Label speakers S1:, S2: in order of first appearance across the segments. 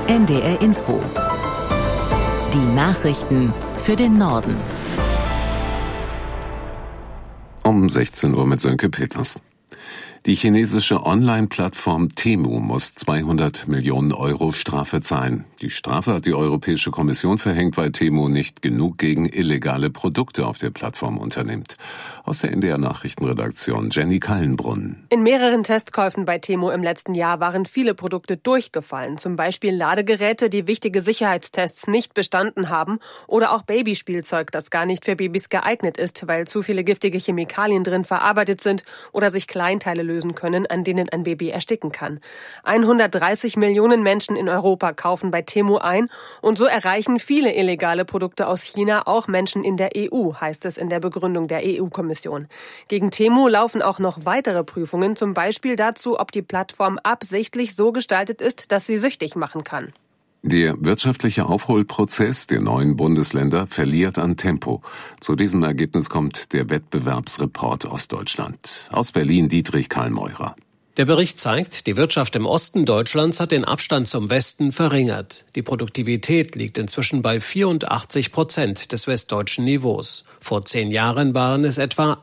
S1: NDR Info. Die Nachrichten für den Norden.
S2: Um 16 Uhr mit Sönke Peters. Die chinesische Online-Plattform Temu muss 200 Millionen Euro Strafe zahlen. Die Strafe hat die Europäische Kommission verhängt, weil Temu nicht genug gegen illegale Produkte auf der Plattform unternimmt. Aus der NDR Nachrichtenredaktion Jenny Kallenbrunn.
S3: In mehreren Testkäufen bei Temu im letzten Jahr waren viele Produkte durchgefallen. Zum Beispiel Ladegeräte, die wichtige Sicherheitstests nicht bestanden haben, oder auch Babyspielzeug, das gar nicht für Babys geeignet ist, weil zu viele giftige Chemikalien drin verarbeitet sind oder sich Kleinteile lösen können, an denen ein Baby ersticken kann. 130 Millionen Menschen in Europa kaufen bei Temu ein und so erreichen viele illegale Produkte aus China auch Menschen in der EU, heißt es in der Begründung der EU-Kommission. Gegen Temu laufen auch noch weitere Prüfungen, zum Beispiel dazu, ob die Plattform absichtlich so gestaltet ist, dass sie süchtig machen kann.
S2: Der wirtschaftliche Aufholprozess der neuen Bundesländer verliert an Tempo. Zu diesem Ergebnis kommt der Wettbewerbsreport Ostdeutschland. Aus Berlin Dietrich Karlmeurer.
S4: Der Bericht zeigt, die Wirtschaft im Osten Deutschlands hat den Abstand zum Westen verringert. Die Produktivität liegt inzwischen bei 84% des westdeutschen Niveaus. Vor 10 Jahren waren es etwa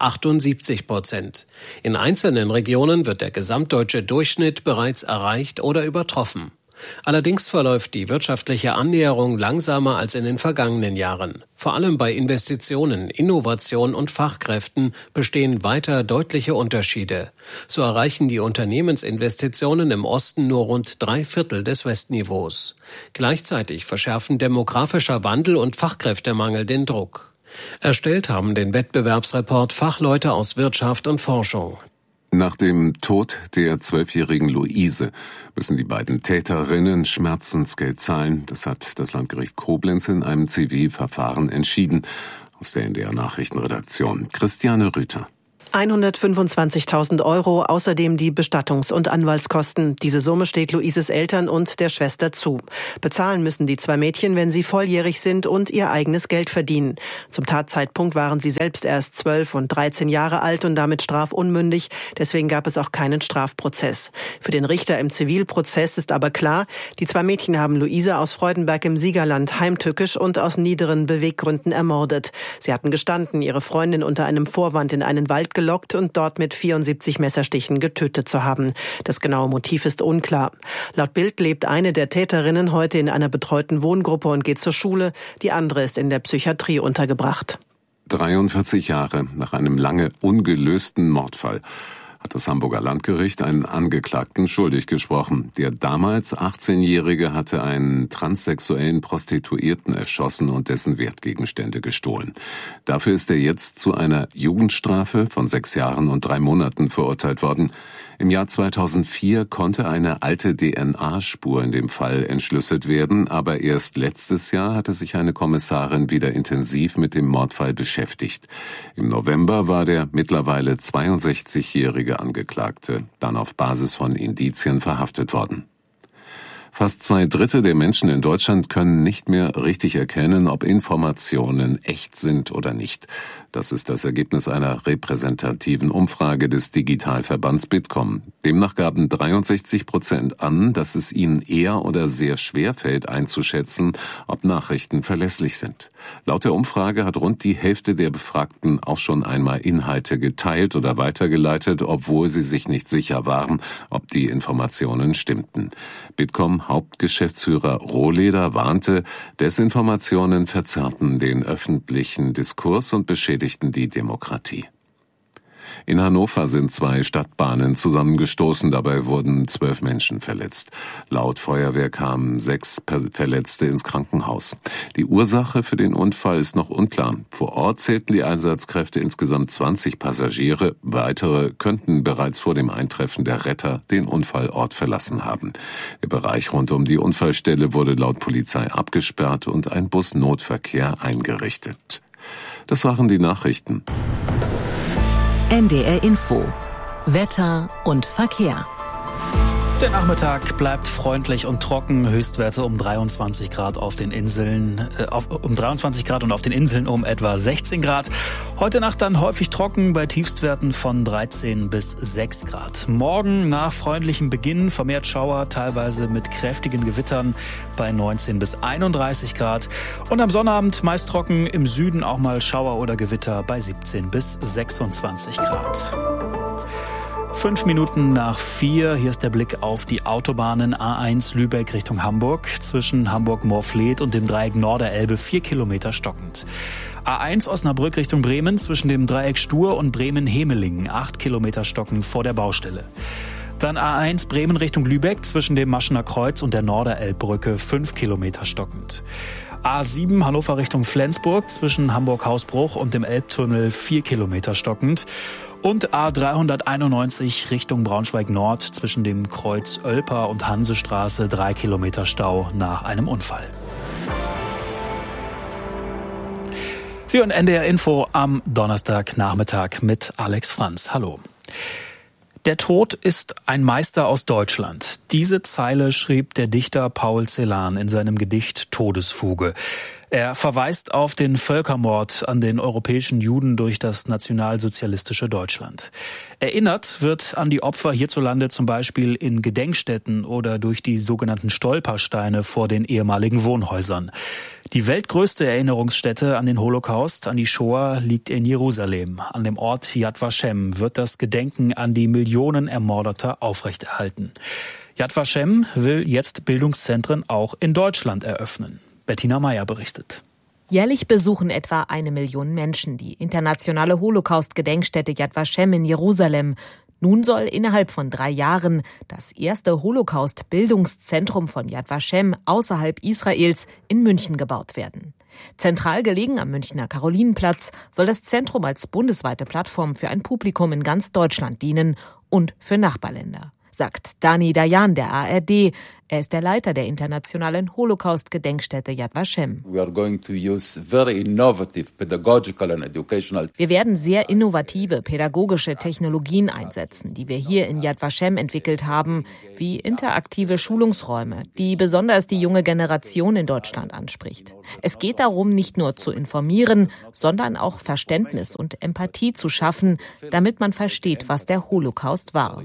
S4: 78%. In einzelnen Regionen wird der gesamtdeutsche Durchschnitt bereits erreicht oder übertroffen. Allerdings verläuft die wirtschaftliche Annäherung langsamer als in den vergangenen Jahren. Vor allem bei Investitionen, Innovation und Fachkräften bestehen weiter deutliche Unterschiede. So erreichen die Unternehmensinvestitionen im Osten nur rund 3/4 des Westniveaus. Gleichzeitig verschärfen demografischer Wandel und Fachkräftemangel den Druck. Erstellt haben den Wettbewerbsreport Fachleute aus Wirtschaft und Forschung.
S2: Nach dem Tod der 12-jährigen Luise müssen die beiden Täterinnen Schmerzensgeld zahlen. Das hat das Landgericht Koblenz in einem Zivilverfahren entschieden. Aus der NDR Nachrichtenredaktion Christiane Rüther.
S5: 125.000 Euro, außerdem die Bestattungs- und Anwaltskosten. Diese Summe steht Luises Eltern und der Schwester zu. Bezahlen müssen die 2 Mädchen, wenn sie volljährig sind und ihr eigenes Geld verdienen. Zum Tatzeitpunkt waren sie selbst erst 12 und 13 Jahre alt und damit strafunmündig. Deswegen gab es auch keinen Strafprozess. Für den Richter im Zivilprozess ist aber klar, die 2 Mädchen haben Luise aus Freudenberg im Siegerland heimtückisch und aus niederen Beweggründen ermordet. Sie hatten gestanden, ihre Freundin unter einem Vorwand in einen Wald gelockt und dort mit 74 Messerstichen getötet zu haben. Das genaue Motiv ist unklar. Laut Bild lebt eine der Täterinnen heute in einer betreuten Wohngruppe und geht zur Schule. Die andere ist in der Psychiatrie untergebracht.
S2: 43 Jahre nach einem lange ungelösten Mordfall hat das Hamburger Landgericht einen Angeklagten schuldig gesprochen. Der damals 18-Jährige hatte einen transsexuellen Prostituierten erschossen und dessen Wertgegenstände gestohlen. Dafür ist er jetzt zu einer Jugendstrafe von 6 Jahren und 3 Monaten verurteilt worden. Im Jahr 2004 konnte eine alte DNA-Spur in dem Fall entschlüsselt werden, aber erst letztes Jahr hatte sich eine Kommissarin wieder intensiv mit dem Mordfall beschäftigt. Im November war der mittlerweile 62-jährige Angeklagte dann auf Basis von Indizien verhaftet worden. Fast 2/3 der Menschen in Deutschland können nicht mehr richtig erkennen, ob Informationen echt sind oder nicht. Das ist das Ergebnis einer repräsentativen Umfrage des Digitalverbands Bitkom. Demnach gaben 63% an, dass es ihnen eher oder sehr schwer fällt einzuschätzen, ob Nachrichten verlässlich sind. Laut der Umfrage hat rund die Hälfte der Befragten auch schon einmal Inhalte geteilt oder weitergeleitet, obwohl sie sich nicht sicher waren, ob die Informationen stimmten. Bitkom-Hauptgeschäftsführer Rohleder warnte, Desinformationen verzerrten den öffentlichen Diskurs und beschädigten die Demokratie. In Hannover sind 2 Stadtbahnen zusammengestoßen, dabei wurden 12 Menschen verletzt. Laut Feuerwehr kamen 6 Verletzte ins Krankenhaus. Die Ursache für den Unfall ist noch unklar. Vor Ort zählten die Einsatzkräfte insgesamt 20 Passagiere. Weitere könnten bereits vor dem Eintreffen der Retter den Unfallort verlassen haben. Der Bereich rund um die Unfallstelle wurde laut Polizei abgesperrt und ein Busnotverkehr eingerichtet. Das waren die Nachrichten.
S1: NDR Info. Wetter und Verkehr.
S6: Der Nachmittag bleibt freundlich und trocken. Höchstwerte um 23 Grad auf den Inseln, um 23 Grad und auf den Inseln um etwa 16 Grad. Heute Nacht dann häufig trocken bei Tiefstwerten von 13 bis 6 Grad. Morgen nach freundlichem Beginn vermehrt Schauer, teilweise mit kräftigen Gewittern bei 19 bis 31 Grad. Und am Sonnabend meist trocken, im Süden auch mal Schauer oder Gewitter bei 17 bis 26 Grad. 5 Minuten nach 4, hier ist der Blick auf die Autobahnen A1 Lübeck Richtung Hamburg. Zwischen Hamburg-Moorfleet und dem Dreieck Norderelbe 4 Kilometer stockend. A1 Osnabrück Richtung Bremen zwischen dem Dreieck Stur und Bremen-Hemelingen 8 Kilometer stockend vor der Baustelle. Dann A1 Bremen Richtung Lübeck zwischen dem Maschener Kreuz und der Norderelbbrücke 5 Kilometer stockend. A7 Hannover Richtung Flensburg zwischen Hamburg-Hausbruch und dem Elbtunnel 4 Kilometer stockend. Und A391 Richtung Braunschweig-Nord zwischen dem Kreuz Oelper und Hansestraße 3 Kilometer Stau nach einem Unfall. Sie hören NDR Info am Donnerstagnachmittag mit Alex Franz. Hallo. Der Tod ist ein Meister aus Deutschland. Diese Zeile schrieb der Dichter Paul Celan in seinem Gedicht Todesfuge. Er verweist auf den Völkermord an den europäischen Juden durch das nationalsozialistische Deutschland. Erinnert wird an die Opfer hierzulande zum Beispiel in Gedenkstätten oder durch die sogenannten Stolpersteine vor den ehemaligen Wohnhäusern. Die weltgrößte Erinnerungsstätte an den Holocaust, an die Shoah, liegt in Jerusalem. An dem Ort Yad Vashem wird das Gedenken an die Millionen Ermordeter aufrechterhalten. Yad Vashem will jetzt Bildungszentren auch in Deutschland eröffnen. Bettina Meyer berichtet.
S7: Jährlich besuchen etwa 1 Million Menschen die internationale Holocaust-Gedenkstätte Yad Vashem in Jerusalem. Nun soll innerhalb von 3 Jahren das erste Holocaust-Bildungszentrum von Yad Vashem außerhalb Israels in München gebaut werden. Zentral gelegen am Münchner Karolinenplatz soll das Zentrum als bundesweite Plattform für ein Publikum in ganz Deutschland dienen und für Nachbarländer, sagt Dani Dayan der ARD. Er ist der Leiter der internationalen Holocaust-Gedenkstätte Yad Vashem. Wir werden sehr innovative pädagogische Technologien einsetzen, die wir hier in Yad Vashem entwickelt haben, wie interaktive Schulungsräume, die besonders die junge Generation in Deutschland anspricht. Es geht darum, nicht nur zu informieren, sondern auch Verständnis und Empathie zu schaffen, damit man versteht, was der Holocaust war.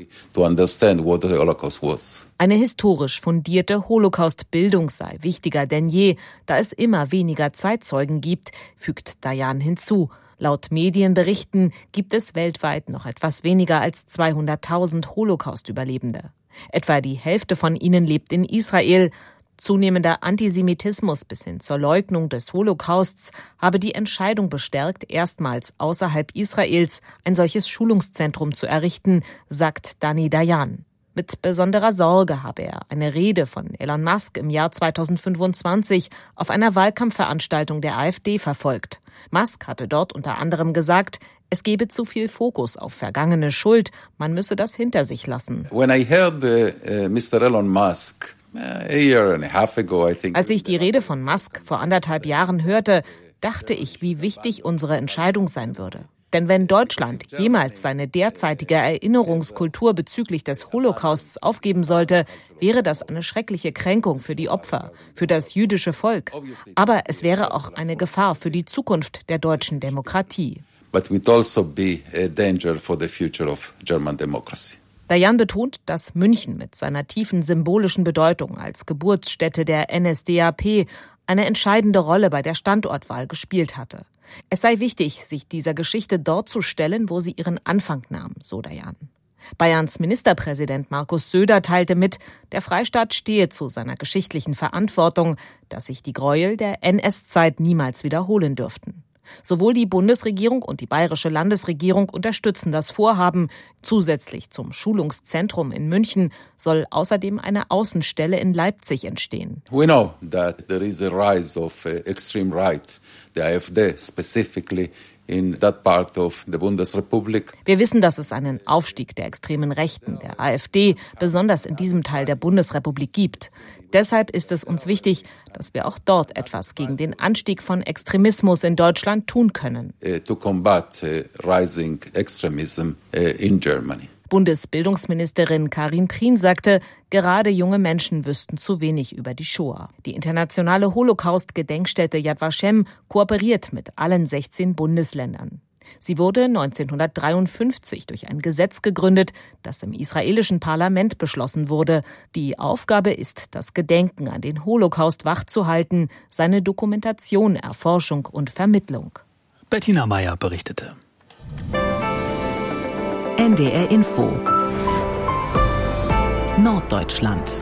S7: Eine historisch fundierte Holocaust-Bildung sei wichtiger denn je, da es immer weniger Zeitzeugen gibt, fügt Dayan hinzu. Laut Medienberichten gibt es weltweit noch etwas weniger als 200.000 Holocaust-Überlebende. Etwa die Hälfte von ihnen lebt in Israel. Zunehmender Antisemitismus bis hin zur Leugnung des Holocausts habe die Entscheidung bestärkt, erstmals außerhalb Israels ein solches Schulungszentrum zu errichten, sagt Dani Dayan. Mit besonderer Sorge habe er eine Rede von Elon Musk im Jahr 2025 auf einer Wahlkampfveranstaltung der AfD verfolgt. Musk hatte dort unter anderem gesagt, es gebe zu viel Fokus auf vergangene Schuld, man müsse das hinter sich lassen.
S8: When I heard Mr. Elon Musk a year and a half ago, I think.
S7: Als ich die Rede von Musk vor 1,5 Jahren hörte, dachte ich, wie wichtig unsere Entscheidung sein würde. Denn wenn Deutschland jemals seine derzeitige Erinnerungskultur bezüglich des Holocausts aufgeben sollte, wäre das eine schreckliche Kränkung für die Opfer, für das jüdische Volk. Aber es wäre auch eine Gefahr für die Zukunft der deutschen Demokratie.
S8: But it would also be a danger for the future of German democracy.
S7: Dayan betont, dass München mit seiner tiefen symbolischen Bedeutung als Geburtsstätte der NSDAP eine entscheidende Rolle bei der Standortwahl gespielt hatte. Es sei wichtig, sich dieser Geschichte dort zu stellen, wo sie ihren Anfang nahm, so Dayan. Bayerns Ministerpräsident Markus Söder teilte mit, der Freistaat stehe zu seiner geschichtlichen Verantwortung, dass sich die Gräuel der NS-Zeit niemals wiederholen dürften. Sowohl die Bundesregierung und die bayerische Landesregierung unterstützen das Vorhaben. Zusätzlich zum Schulungszentrum in München soll außerdem eine Außenstelle in Leipzig entstehen.
S8: We know that there is a rise of extreme right, the AfD specifically in that part of the Bundesrepublik.
S7: Wir wissen, dass es einen Aufstieg der extremen Rechten, der AfD, besonders in diesem Teil der Bundesrepublik gibt. Deshalb ist es uns wichtig, dass wir auch dort etwas gegen den Anstieg von Extremismus in Deutschland tun können.
S8: To combat rising extremism in Germany.
S7: Bundesbildungsministerin Karin Prien sagte, gerade junge Menschen wüssten zu wenig über die Shoah. Die internationale Holocaust-Gedenkstätte Yad Vashem kooperiert mit allen 16 Bundesländern. Sie wurde 1953 durch ein Gesetz gegründet, das im israelischen Parlament beschlossen wurde. Die Aufgabe ist, das Gedenken an den Holocaust wachzuhalten, seine Dokumentation, Erforschung und Vermittlung.
S6: Bettina Meyer berichtete.
S1: NDR Info Norddeutschland.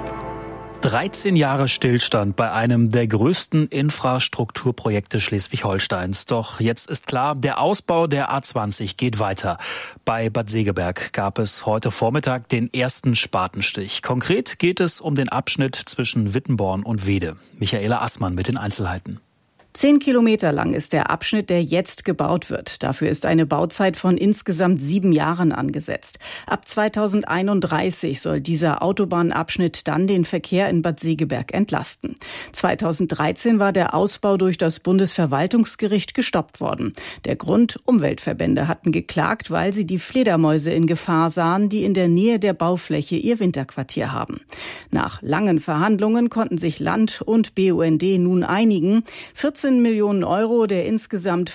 S6: 13 Jahre Stillstand bei einem der größten Infrastrukturprojekte Schleswig-Holsteins. Doch jetzt ist klar, der Ausbau der A20 geht weiter. Bei Bad Segeberg gab es heute Vormittag den ersten Spatenstich. Konkret geht es um den Abschnitt zwischen Wittenborn und Weede. Michaela Assmann mit den Einzelheiten.
S9: 10 Kilometer lang ist der Abschnitt, der jetzt gebaut wird. Dafür ist eine Bauzeit von insgesamt 7 Jahren angesetzt. Ab 2031 soll dieser Autobahnabschnitt dann den Verkehr in Bad Segeberg entlasten. 2013 war der Ausbau durch das Bundesverwaltungsgericht gestoppt worden. Der Grund: Umweltverbände hatten geklagt, weil sie die Fledermäuse in Gefahr sahen, die in der Nähe der Baufläche ihr Winterquartier haben. Nach langen Verhandlungen konnten sich Land und BUND nun einigen. 14 Millionen Euro der insgesamt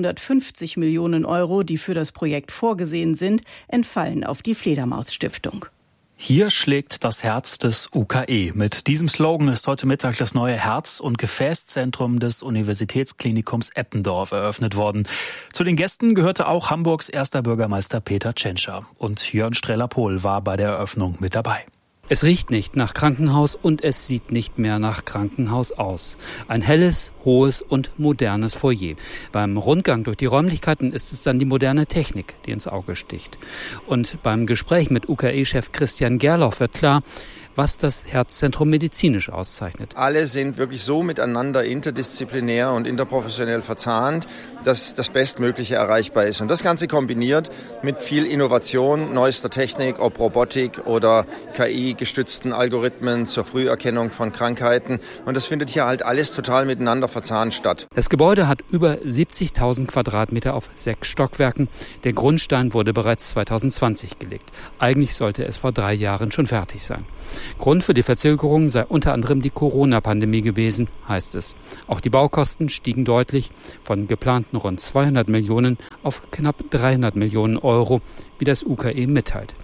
S9: 550 Millionen Euro, die für das Projekt vorgesehen sind, entfallen auf die Fledermaus-Stiftung.
S6: Hier schlägt das Herz des UKE. Mit diesem Slogan ist heute Mittag das neue Herz- und Gefäßzentrum des Universitätsklinikums Eppendorf eröffnet worden. Zu den Gästen gehörte auch Hamburgs erster Bürgermeister Peter Tschentscher. Und Jörn Streller-Pohl war bei der Eröffnung mit dabei.
S10: Es riecht nicht nach Krankenhaus und es sieht nicht mehr nach Krankenhaus aus. Ein helles, hohes und modernes Foyer. Beim Rundgang durch die Räumlichkeiten ist es dann die moderne Technik, die ins Auge sticht. Und beim Gespräch mit UKE-Chef Christian Gerloff wird klar, was das Herzzentrum medizinisch auszeichnet.
S11: Alle sind wirklich so miteinander interdisziplinär und interprofessionell verzahnt, dass das Bestmögliche erreichbar ist. Und das Ganze kombiniert mit viel Innovation, neuester Technik, ob Robotik oder KI-gestützten Algorithmen zur Früherkennung von Krankheiten. Und das findet hier halt alles total miteinander verzahnt statt.
S10: Das Gebäude hat über 70.000 Quadratmeter auf 6 Stockwerken. Der Grundstein wurde bereits 2020 gelegt. Eigentlich sollte es vor 3 Jahren schon fertig sein. Grund für die Verzögerung sei unter anderem die Corona-Pandemie gewesen, heißt es. Auch die Baukosten stiegen deutlich von geplanten rund 200 Millionen auf knapp 300 Millionen Euro, wie das UKE mitteilt.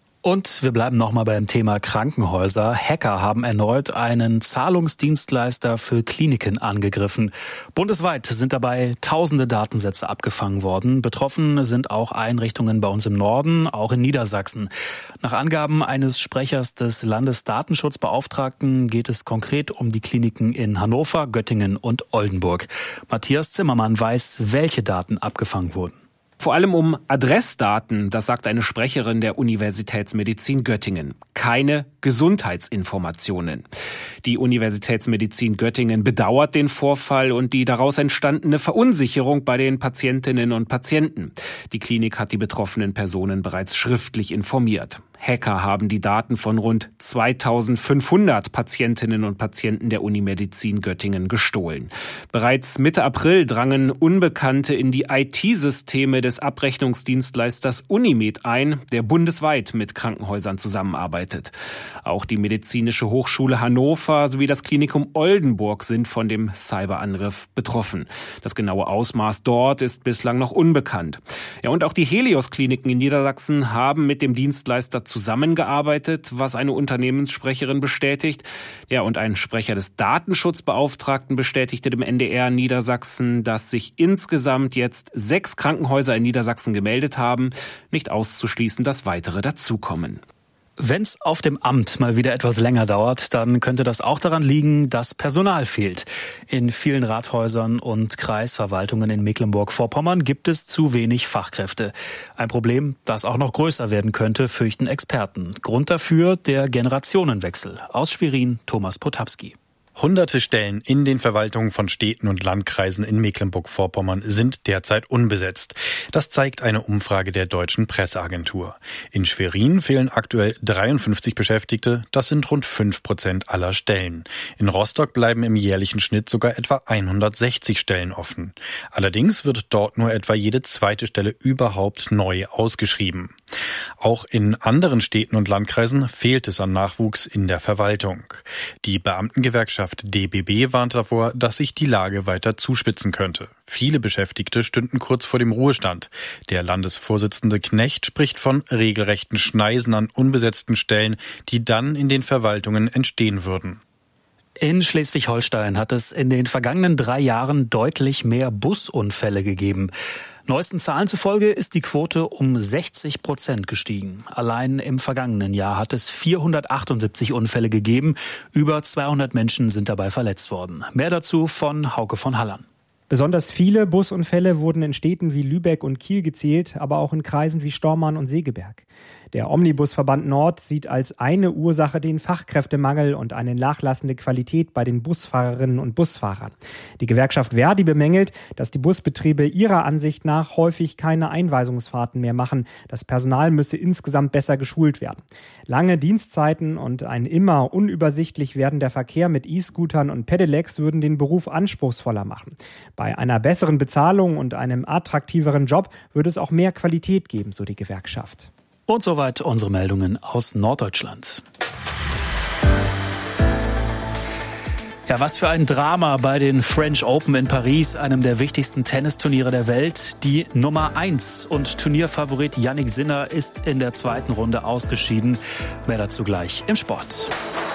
S6: Und wir bleiben nochmal beim Thema Krankenhäuser. Hacker haben erneut einen Zahlungsdienstleister für Kliniken angegriffen. Bundesweit sind dabei tausende Datensätze abgefangen worden. Betroffen sind auch Einrichtungen bei uns im Norden, auch in Niedersachsen. Nach Angaben eines Sprechers des Landesdatenschutzbeauftragten geht es konkret um die Kliniken in Hannover, Göttingen und Oldenburg. Matthias Zimmermann weiß, welche Daten abgefangen wurden.
S12: Vor allem um Adressdaten, das sagt eine Sprecherin der Universitätsmedizin Göttingen. Keine Gesundheitsinformationen. Die Universitätsmedizin Göttingen bedauert den Vorfall und die daraus entstandene Verunsicherung bei den Patientinnen und Patienten. Die Klinik hat die betroffenen Personen bereits schriftlich informiert. Hacker haben die Daten von rund 2500 Patientinnen und Patienten der Unimedizin Göttingen gestohlen. Bereits Mitte April drangen Unbekannte in die IT-Systeme des Abrechnungsdienstleisters Unimed ein, der bundesweit mit Krankenhäusern zusammenarbeitet. Auch die Medizinische Hochschule Hannover sowie das Klinikum Oldenburg sind von dem Cyberangriff betroffen. Das genaue Ausmaß dort ist bislang noch unbekannt. Ja, und auch die Helios-Kliniken in Niedersachsen haben mit dem Dienstleister zusammengearbeitet, was eine Unternehmenssprecherin bestätigt. Ja, und ein Sprecher des Datenschutzbeauftragten bestätigte dem NDR Niedersachsen, dass sich insgesamt jetzt 6 Krankenhäuser in Niedersachsen gemeldet haben. Nicht auszuschließen, dass weitere dazukommen.
S6: Wenn es auf dem Amt mal wieder etwas länger dauert, dann könnte das auch daran liegen, dass Personal fehlt. In vielen Rathäusern und Kreisverwaltungen in Mecklenburg-Vorpommern gibt es zu wenig Fachkräfte. Ein Problem, das auch noch größer werden könnte, fürchten Experten. Grund dafür der Generationenwechsel. Aus Schwerin, Thomas Potapski.
S13: Hunderte Stellen in den Verwaltungen von Städten und Landkreisen in Mecklenburg-Vorpommern sind derzeit unbesetzt. Das zeigt eine Umfrage der Deutschen Presseagentur. In Schwerin fehlen aktuell 53 Beschäftigte, das sind rund 5% aller Stellen. In Rostock bleiben im jährlichen Schnitt sogar etwa 160 Stellen offen. Allerdings wird dort nur etwa jede zweite Stelle überhaupt neu ausgeschrieben. Auch in anderen Städten und Landkreisen fehlt es an Nachwuchs in der Verwaltung. Die Beamtengewerkschaft DBB warnt davor, dass sich die Lage weiter zuspitzen könnte. Viele Beschäftigte stünden kurz vor dem Ruhestand. Der Landesvorsitzende Knecht spricht von regelrechten Schneisen an unbesetzten Stellen, die dann in den Verwaltungen entstehen würden.
S6: In Schleswig-Holstein hat es in den vergangenen 3 Jahren deutlich mehr Busunfälle gegeben. Neuesten Zahlen zufolge ist die Quote um 60% gestiegen. Allein im vergangenen Jahr hat es 478 Unfälle gegeben. Über 200 Menschen sind dabei verletzt worden. Mehr dazu von Hauke von Hallern.
S14: Besonders viele Busunfälle wurden in Städten wie Lübeck und Kiel gezählt, aber auch in Kreisen wie Stormarn und Segeberg. Der Omnibusverband Nord sieht als eine Ursache den Fachkräftemangel und eine nachlassende Qualität bei den Busfahrerinnen und Busfahrern. Die Gewerkschaft Verdi bemängelt, dass die Busbetriebe ihrer Ansicht nach häufig keine Einweisungsfahrten mehr machen. Das Personal müsse insgesamt besser geschult werden. Lange Dienstzeiten und ein immer unübersichtlich werdender Verkehr mit E-Scootern und Pedelecs würden den Beruf anspruchsvoller machen. Bei einer besseren Bezahlung und einem attraktiveren Job würde es auch mehr Qualität geben, so die Gewerkschaft.
S6: Und soweit unsere Meldungen aus Norddeutschland. Ja, was für ein Drama bei den French Open in Paris, einem der wichtigsten Tennisturniere der Welt. Die Nummer 1 und Turnierfavorit Jannik Sinner ist in der zweiten Runde ausgeschieden. Mehr dazu gleich im Sport.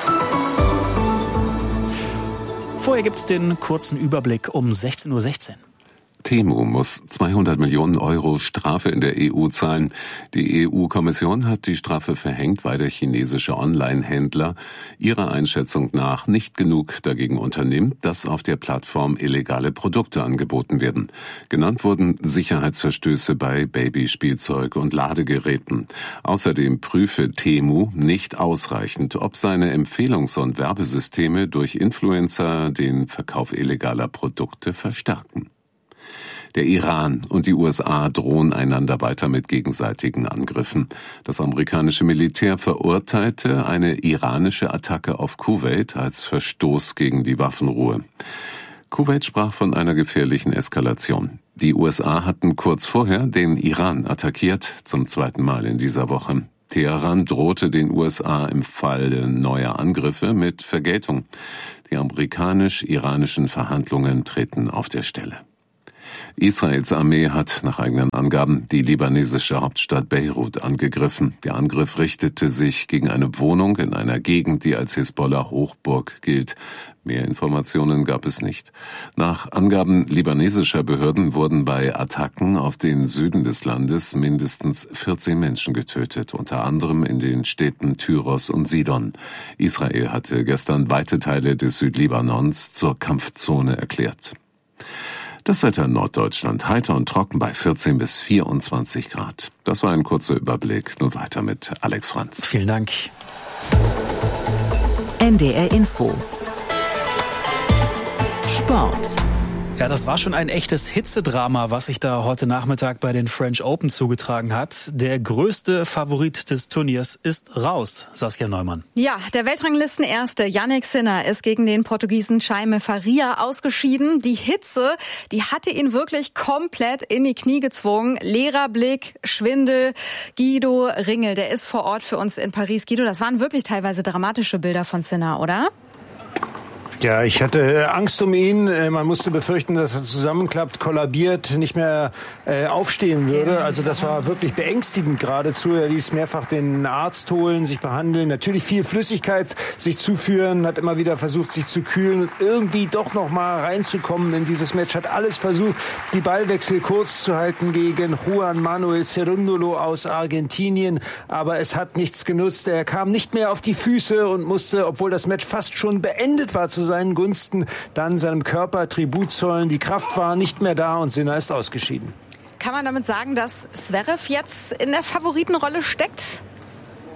S6: Vorher gibt's den kurzen Überblick um 16:16 Uhr.
S2: Temu muss 200 Millionen Euro Strafe in der EU zahlen. Die EU-Kommission hat die Strafe verhängt, weil der chinesische Online-Händler ihrer Einschätzung nach nicht genug dagegen unternimmt, dass auf der Plattform illegale Produkte angeboten werden. Genannt wurden Sicherheitsverstöße bei Babyspielzeug und Ladegeräten. Außerdem prüfe Temu nicht ausreichend, ob seine Empfehlungs- und Werbesysteme durch Influencer den Verkauf illegaler Produkte verstärken. Der Iran und die USA drohen einander weiter mit gegenseitigen Angriffen. Das amerikanische Militär verurteilte eine iranische Attacke auf Kuwait als Verstoß gegen die Waffenruhe. Kuwait sprach von einer gefährlichen Eskalation. Die USA hatten kurz vorher den Iran attackiert, zum 2. Mal in dieser Woche. Teheran drohte den USA im Falle neuer Angriffe mit Vergeltung. Die amerikanisch-iranischen Verhandlungen treten auf der Stelle. Israels Armee hat nach eigenen Angaben die libanesische Hauptstadt Beirut angegriffen. Der Angriff richtete sich gegen eine Wohnung in einer Gegend, die als Hisbollah-Hochburg gilt. Mehr Informationen gab es nicht. Nach Angaben libanesischer Behörden wurden bei Attacken auf den Süden des Landes mindestens 14 Menschen getötet, unter anderem in den Städten Tyros und Sidon. Israel hatte gestern weite Teile des Südlibanons zur Kampfzone erklärt. Das Wetter in Norddeutschland heiter und trocken bei 14 bis 24 Grad. Das war ein kurzer Überblick. Nun weiter mit Alex Franz.
S6: Vielen Dank.
S1: NDR Info. Sport.
S6: Ja, das war schon ein echtes Hitzedrama, was sich da heute Nachmittag bei den French Open zugetragen hat. Der größte Favorit des Turniers ist raus, Saskia Neumann.
S15: Ja, der Weltranglistenerste Jannik Sinner ist gegen den Portugiesen Jaime Faria ausgeschieden. Die Hitze, die hatte ihn wirklich komplett in die Knie gezwungen. Leerer Blick, Schwindel. Guido Ringel, der ist vor Ort für uns in Paris. Guido, das waren wirklich teilweise dramatische Bilder von Sinner, oder?
S16: Ja, ich hatte Angst um ihn. Man musste befürchten, dass er zusammenklappt, kollabiert, nicht mehr aufstehen würde. Also das war wirklich beängstigend geradezu. Er ließ mehrfach den Arzt holen, sich behandeln, natürlich viel Flüssigkeit sich zuführen, hat immer wieder versucht, sich zu kühlen und irgendwie doch noch mal reinzukommen in dieses Match. Hat alles versucht, die Ballwechsel kurz zu halten gegen Juan Manuel Cerúndolo aus Argentinien. Aber es hat nichts genutzt. Er kam nicht mehr auf die Füße und musste, obwohl das Match fast schon beendet war, zu seinen Gunsten dann seinem Körper Tribut zollen. Die Kraft war nicht mehr da und Sinner ist ausgeschieden.
S15: Kann man damit sagen, dass Zverev jetzt in der Favoritenrolle steckt?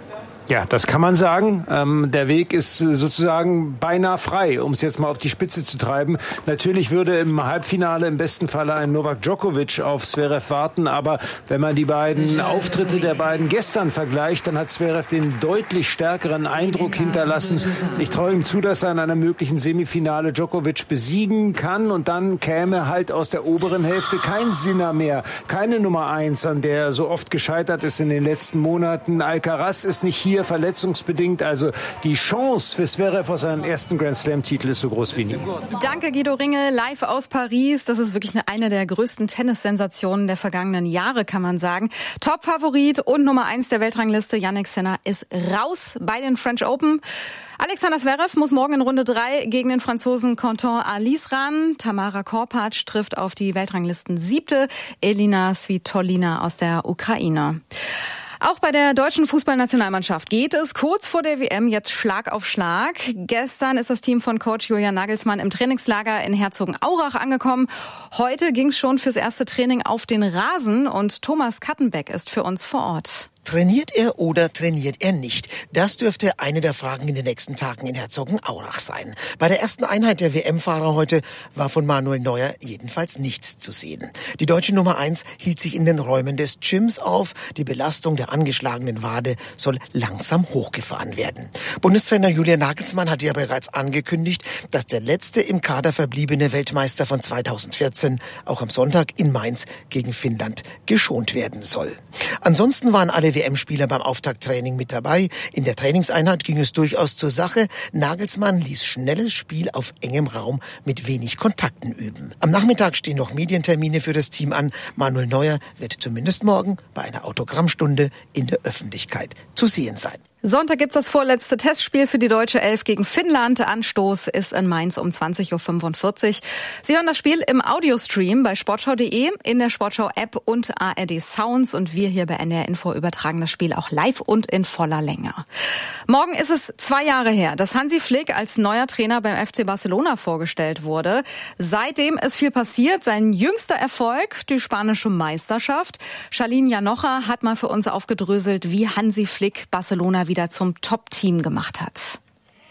S16: Ja, das kann man sagen. Der Weg ist sozusagen beinahe frei, um es jetzt mal auf die Spitze zu treiben. Natürlich würde im Halbfinale im besten Falle ein Novak Djokovic auf Zverev warten, aber wenn man die beiden Auftritte der beiden gestern vergleicht, dann hat Zverev den deutlich stärkeren Eindruck hinterlassen. Ich traue ihm zu, dass er in einer möglichen Semifinale Djokovic besiegen kann und dann käme halt aus der oberen Hälfte kein Sinner mehr, keine Nummer 1, an der so oft gescheitert ist in den letzten Monaten. Alcaraz ist nicht hier, verletzungsbedingt. Also die Chance für Zverev auf seinen ersten Grand-Slam-Titel ist so groß wie nie.
S15: Danke, Guido Ringel, live aus Paris. Das ist wirklich eine der größten Tennissensationen der vergangenen Jahre, kann man sagen. Top-Favorit und Nummer 1 der Weltrangliste, Jannik Sinner, ist raus bei den French Open. Alexander Zverev muss morgen in Runde 3 gegen den Franzosen Quentin Alice ran. Tamara Korpatsch trifft auf die Weltranglisten 7. Elina Svitolina aus der Ukraine. Auch bei der deutschen Fußballnationalmannschaft geht es kurz vor der WM jetzt Schlag auf Schlag. Gestern ist das Team von Coach Julian Nagelsmann im Trainingslager in Herzogenaurach angekommen. Heute ging es schon fürs erste Training auf den Rasen und Thomas Kattenbeck ist für uns vor Ort.
S17: Trainiert er oder trainiert er nicht? Das dürfte eine der Fragen in den nächsten Tagen in Herzogenaurach sein. Bei der ersten Einheit der WM-Fahrer heute war von Manuel Neuer jedenfalls nichts zu sehen. Die deutsche Nummer 1 hielt sich in den Räumen des Gyms auf. Die Belastung der angeschlagenen Wade soll langsam hochgefahren werden. Bundestrainer Julian Nagelsmann hatte ja bereits angekündigt, dass der letzte im Kader verbliebene Weltmeister von 2014 auch am Sonntag in Mainz gegen Finnland geschont werden soll. Ansonsten waren alle WM-Spieler beim Auftakttraining mit dabei. In der Trainingseinheit ging es durchaus zur Sache. Nagelsmann ließ schnelles Spiel auf engem Raum mit wenig Kontakten üben. Am Nachmittag stehen noch Medientermine für das Team an. Manuel Neuer wird zumindest morgen bei einer Autogrammstunde in der Öffentlichkeit zu sehen sein.
S15: Sonntag gibt's das vorletzte Testspiel für die deutsche Elf gegen Finnland. Anstoß ist in Mainz um 20.45 Uhr. Sie hören das Spiel im Audiostream bei sportschau.de, in der Sportschau-App und ARD Sounds. Und wir hier bei NDR Info übertragen das Spiel auch live und in voller Länge. Morgen ist es 2 Jahre her, dass Hansi Flick als neuer Trainer beim FC Barcelona vorgestellt wurde. Seitdem ist viel passiert. Sein jüngster Erfolg, die spanische Meisterschaft. Charlene Janocha hat mal für uns aufgedröselt, wie Hansi Flick Barcelona wieder zum Top-Team gemacht hat.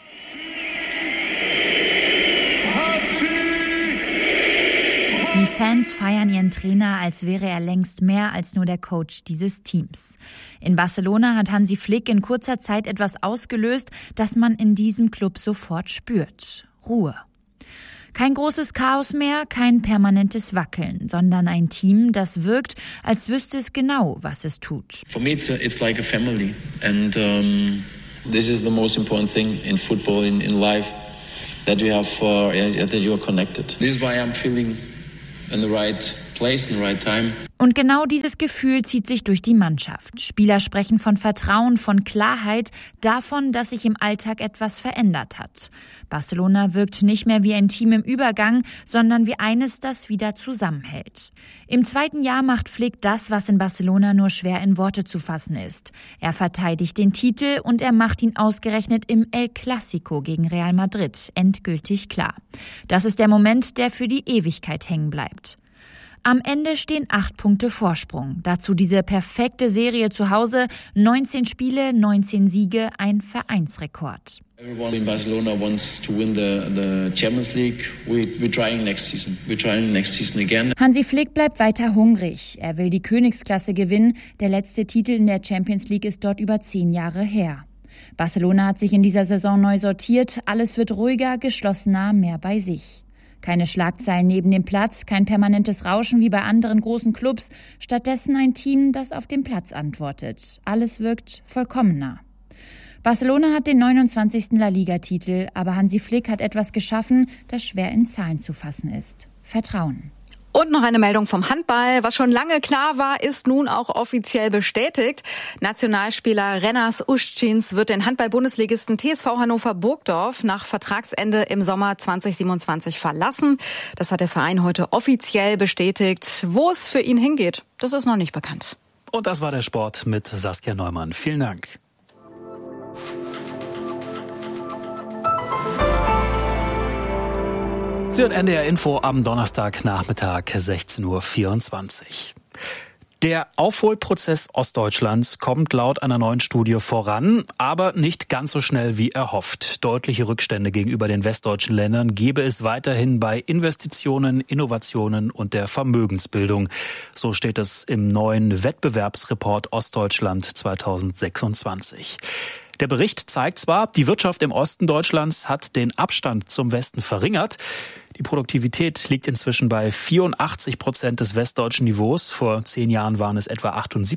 S18: Die Fans feiern ihren Trainer, als wäre er längst mehr als nur der Coach dieses Teams. In Barcelona hat Hansi Flick in kurzer Zeit etwas ausgelöst, das man in diesem Club sofort spürt. Ruhe. Kein großes Chaos mehr, kein permanentes Wackeln, sondern ein Team, das wirkt, als wüsste es genau, was es tut.
S19: For me it's like a family and this is the most important thing in football, in life, that you have that you are connected. This is why I'm feeling in the right place, in the right time.
S18: Und genau dieses Gefühl zieht sich durch die Mannschaft. Spieler sprechen von Vertrauen, von Klarheit, davon, dass sich im Alltag etwas verändert hat. Barcelona wirkt nicht mehr wie ein Team im Übergang, sondern wie eines, das wieder zusammenhält. Im 2. Jahr macht Flick das, was in Barcelona nur schwer in Worte zu fassen ist. Er verteidigt den Titel und er macht ihn ausgerechnet im El Clásico gegen Real Madrid endgültig klar. Das ist der Moment, der für die Ewigkeit hängen bleibt. Am Ende stehen 8 Punkte Vorsprung. Dazu diese perfekte Serie zu Hause, 19 Spiele, 19 Siege, ein Vereinsrekord.
S19: Everyone in Barcelona wants to win the Champions League. We're trying next season. We're trying next season again.
S18: Hansi Flick bleibt weiter hungrig. Er will die Königsklasse gewinnen. Der letzte Titel in der Champions League ist dort über 10 Jahre her. Barcelona hat sich in dieser Saison neu sortiert. Alles wird ruhiger, geschlossener, mehr bei sich. Keine Schlagzeilen neben dem Platz, kein permanentes Rauschen wie bei anderen großen Clubs. Stattdessen ein Team, das auf dem Platz antwortet. Alles wirkt vollkommener. Barcelona hat den 29. La Liga-Titel, aber Hansi Flick hat etwas geschaffen, das schwer in Zahlen zu fassen ist. Vertrauen.
S15: Und noch eine Meldung vom Handball. Was schon lange klar war, ist nun auch offiziell bestätigt. Nationalspieler Renas Uščins wird den Handball-Bundesligisten TSV Hannover Burgdorf nach Vertragsende im Sommer 2027 verlassen. Das hat der Verein heute offiziell bestätigt. Wo es für ihn hingeht, das ist noch nicht bekannt.
S6: Und das war der Sport mit Saskia Neumann. Vielen Dank. Sie hören NDR Info am Donnerstagnachmittag 16.24 Uhr. Der Aufholprozess Ostdeutschlands kommt laut einer neuen Studie voran, aber nicht ganz so schnell wie erhofft. Deutliche Rückstände gegenüber den westdeutschen Ländern gebe es weiterhin bei Investitionen, Innovationen und der Vermögensbildung. So steht es im neuen Wettbewerbsreport Ostdeutschland 2026. Der Bericht zeigt zwar, die Wirtschaft im Osten Deutschlands hat den Abstand zum Westen verringert. Die Produktivität liegt inzwischen bei 84% des westdeutschen Niveaus. Vor 10 Jahren waren es etwa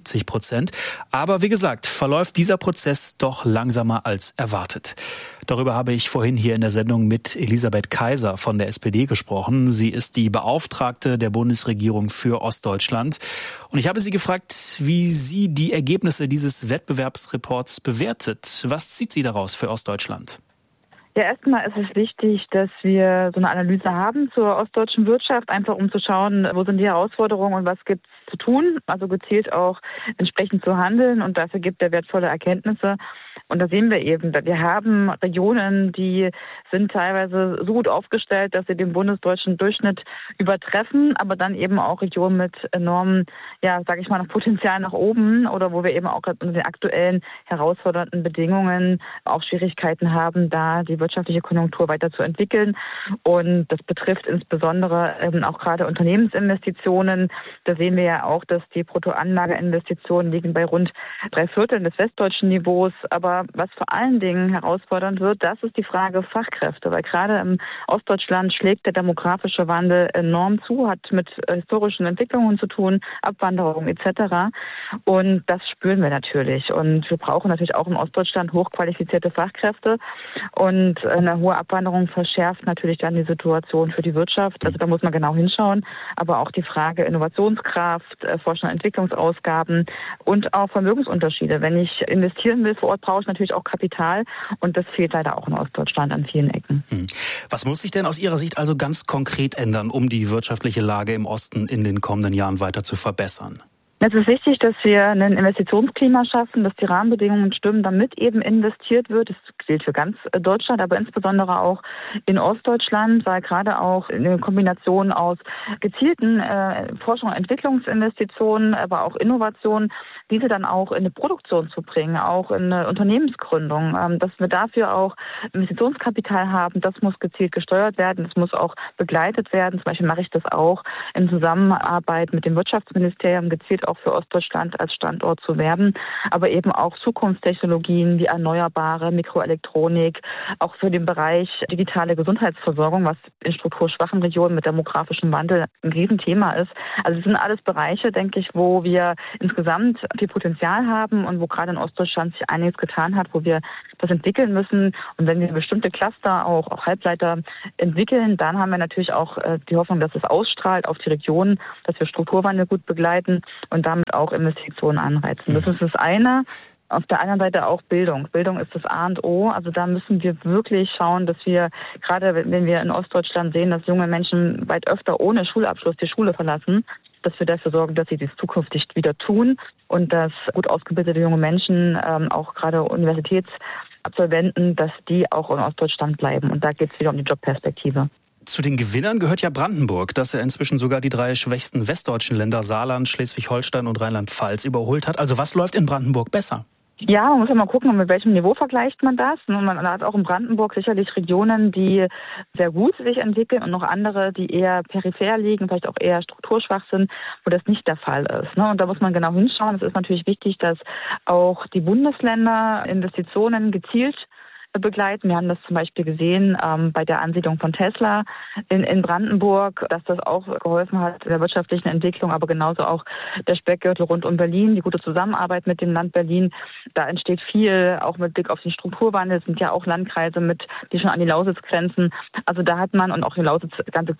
S6: 78%. Aber wie gesagt, verläuft dieser Prozess doch langsamer als erwartet. Darüber habe ich vorhin hier in der Sendung mit Elisabeth Kaiser von der SPD gesprochen. Sie ist die Beauftragte der Bundesregierung für Ostdeutschland. Und ich habe sie gefragt, wie sie die Ergebnisse dieses Wettbewerbsreports bewertet. Was zieht sie daraus für Ostdeutschland?
S20: Ja, erstmal ist es wichtig, dass wir so eine Analyse haben zur ostdeutschen Wirtschaft, einfach um zu schauen, wo sind die Herausforderungen und was gibt es zu tun, also gezielt auch entsprechend zu handeln, und dafür gibt er wertvolle Erkenntnisse. Und da sehen wir eben, wir haben Regionen, die sind teilweise so gut aufgestellt, dass sie den bundesdeutschen Durchschnitt übertreffen, aber dann eben auch Regionen mit enormem, noch Potenzial nach oben, oder wo wir eben auch unter den aktuellen herausfordernden Bedingungen auch Schwierigkeiten haben, da die wirtschaftliche Konjunktur weiterzuentwickeln. Und das betrifft insbesondere auch gerade Unternehmensinvestitionen. Da sehen wir ja auch, dass die Bruttoanlageinvestitionen liegen bei rund 3/4 des westdeutschen Niveaus. Aber was vor allen Dingen herausfordernd wird, das ist die Frage Fachkräfte. Weil gerade im Ostdeutschland schlägt der demografische Wandel enorm zu, hat mit historischen Entwicklungen zu tun, Abwanderung etc. Und das spüren wir natürlich. Und wir brauchen natürlich auch im Ostdeutschland hochqualifizierte Fachkräfte. Und eine hohe Abwanderung verschärft natürlich dann die Situation für die Wirtschaft. Also da muss man genau hinschauen. Aber auch die Frage Innovationskraft, Forschung und Entwicklungsausgaben und auch Vermögensunterschiede. Wenn ich investieren will vor Ort, brauche ich natürlich auch Kapital. Und das fehlt leider auch in Ostdeutschland an vielen Ecken.
S6: Was muss sich denn aus Ihrer Sicht also ganz konkret ändern, um die wirtschaftliche Lage im Osten in den kommenden Jahren weiter zu verbessern?
S20: Es ist wichtig, dass wir ein Investitionsklima schaffen, dass die Rahmenbedingungen stimmen, damit eben investiert wird. Das gilt für ganz Deutschland, aber insbesondere auch in Ostdeutschland, weil gerade auch eine Kombination aus gezielten Forschung- und Entwicklungsinvestitionen, aber auch Innovationen, diese dann auch in eine Produktion zu bringen, auch in eine Unternehmensgründung, dass wir dafür auch Investitionskapital haben, das muss gezielt gesteuert werden, das muss auch begleitet werden. Zum Beispiel mache ich das auch in Zusammenarbeit mit dem Wirtschaftsministerium, gezielt auch für Ostdeutschland als Standort zu werben, aber eben auch Zukunftstechnologien wie erneuerbare Mikroelektronik, auch für den Bereich digitale Gesundheitsversorgung, was in strukturschwachen Regionen mit demografischem Wandel ein Riesenthema ist. Also das sind alles Bereiche, denke ich, wo wir insgesamt viel Potenzial haben und wo gerade in Ostdeutschland sich einiges getan hat, wo wir das entwickeln müssen. Und wenn wir bestimmte Cluster, auch Halbleiter entwickeln, dann haben wir natürlich auch die Hoffnung, dass es ausstrahlt auf die Regionen, dass wir Strukturwandel gut begleiten und damit auch Investitionen anreizen. Das ist das eine. Auf der anderen Seite auch Bildung. Bildung ist das A und O. Also da müssen wir wirklich schauen, dass wir, gerade wenn wir in Ostdeutschland sehen, dass junge Menschen weit öfter ohne Schulabschluss die Schule verlassen, dass wir dafür sorgen, dass sie dies zukünftig wieder tun und dass gut ausgebildete junge Menschen, auch gerade Universitätsabsolventen, dass die auch in Ostdeutschland bleiben. Und da geht es wieder um die Jobperspektive.
S6: Zu den Gewinnern gehört ja Brandenburg, das ja inzwischen sogar die 3 schwächsten westdeutschen Länder Saarland, Schleswig-Holstein und Rheinland-Pfalz überholt hat. Also was läuft in Brandenburg besser?
S20: Ja, man muss ja mal gucken, mit welchem Niveau vergleicht man das. Und man hat auch in Brandenburg sicherlich Regionen, die sehr gut sich entwickeln und noch andere, die eher peripher liegen, vielleicht auch eher strukturschwach sind, wo das nicht der Fall ist. Und da muss man genau hinschauen. Es ist natürlich wichtig, dass auch die Bundesländer Investitionen gezielt begleiten. Wir haben das zum Beispiel gesehen bei der Ansiedlung von Tesla in Brandenburg, dass das auch geholfen hat der wirtschaftlichen Entwicklung, aber genauso auch der Speckgürtel rund um Berlin, die gute Zusammenarbeit mit dem Land Berlin. Da entsteht viel, auch mit Blick auf den Strukturwandel. Es sind ja auch Landkreise, die schon an die Lausitz grenzen. Also da hat man, und auch die Lausitz, ganze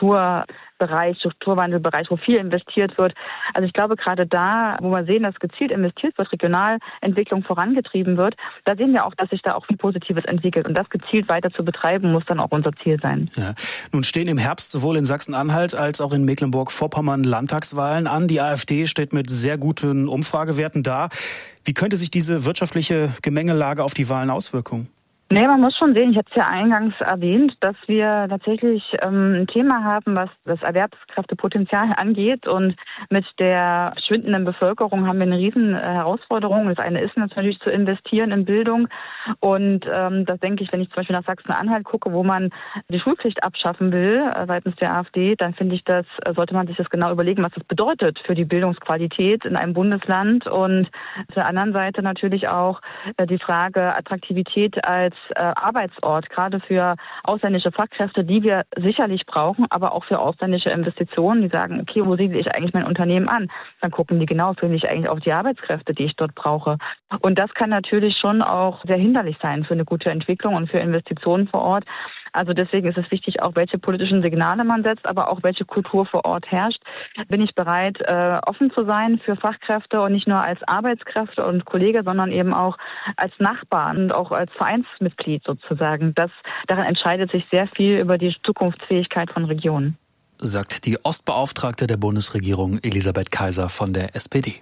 S20: Strukturwandelbereich, wo viel investiert wird. Also ich glaube, gerade da, wo wir sehen, dass gezielt investiert wird, Regionalentwicklung vorangetrieben wird, da sehen wir auch, dass sich da auch viel Positives entwickelt. Und das gezielt weiter zu betreiben, muss dann auch unser Ziel sein.
S6: Ja. Nun stehen im Herbst sowohl in Sachsen-Anhalt als auch in Mecklenburg-Vorpommern Landtagswahlen an. Die AfD steht mit sehr guten Umfragewerten da. Wie könnte sich diese wirtschaftliche Gemengelage auf die Wahlen auswirken?
S20: Nee, man muss schon sehen, ich hatte es ja eingangs erwähnt, dass wir tatsächlich ein Thema haben, was das Erwerbskräftepotenzial angeht. Und mit der schwindenden Bevölkerung haben wir eine riesen Herausforderung. Das eine ist natürlich zu investieren in Bildung. Und das denke ich, wenn ich zum Beispiel nach Sachsen-Anhalt gucke, wo man die Schulpflicht abschaffen will seitens der AfD, dann finde ich, sollte man sich das genau überlegen, was das bedeutet für die Bildungsqualität in einem Bundesland. Und auf der anderen Seite natürlich auch die Frage Attraktivität als Arbeitsort, gerade für ausländische Fachkräfte, die wir sicherlich brauchen, aber auch für ausländische Investitionen, die sagen, okay, wo siedle ich eigentlich mein Unternehmen an? Dann gucken die genau, finde ich eigentlich auch die Arbeitskräfte, die ich dort brauche. Und das kann natürlich schon auch sehr hinderlich sein für eine gute Entwicklung und für Investitionen vor Ort. Also deswegen ist es wichtig, auch welche politischen Signale man setzt, aber auch welche Kultur vor Ort herrscht. Bin ich bereit, offen zu sein für Fachkräfte und nicht nur als Arbeitskräfte und Kollege, sondern eben auch als Nachbar und auch als Vereinsmitglied sozusagen. Daran entscheidet sich sehr viel über die Zukunftsfähigkeit von Regionen.
S6: Sagt die Ostbeauftragte der Bundesregierung Elisabeth Kaiser von der SPD.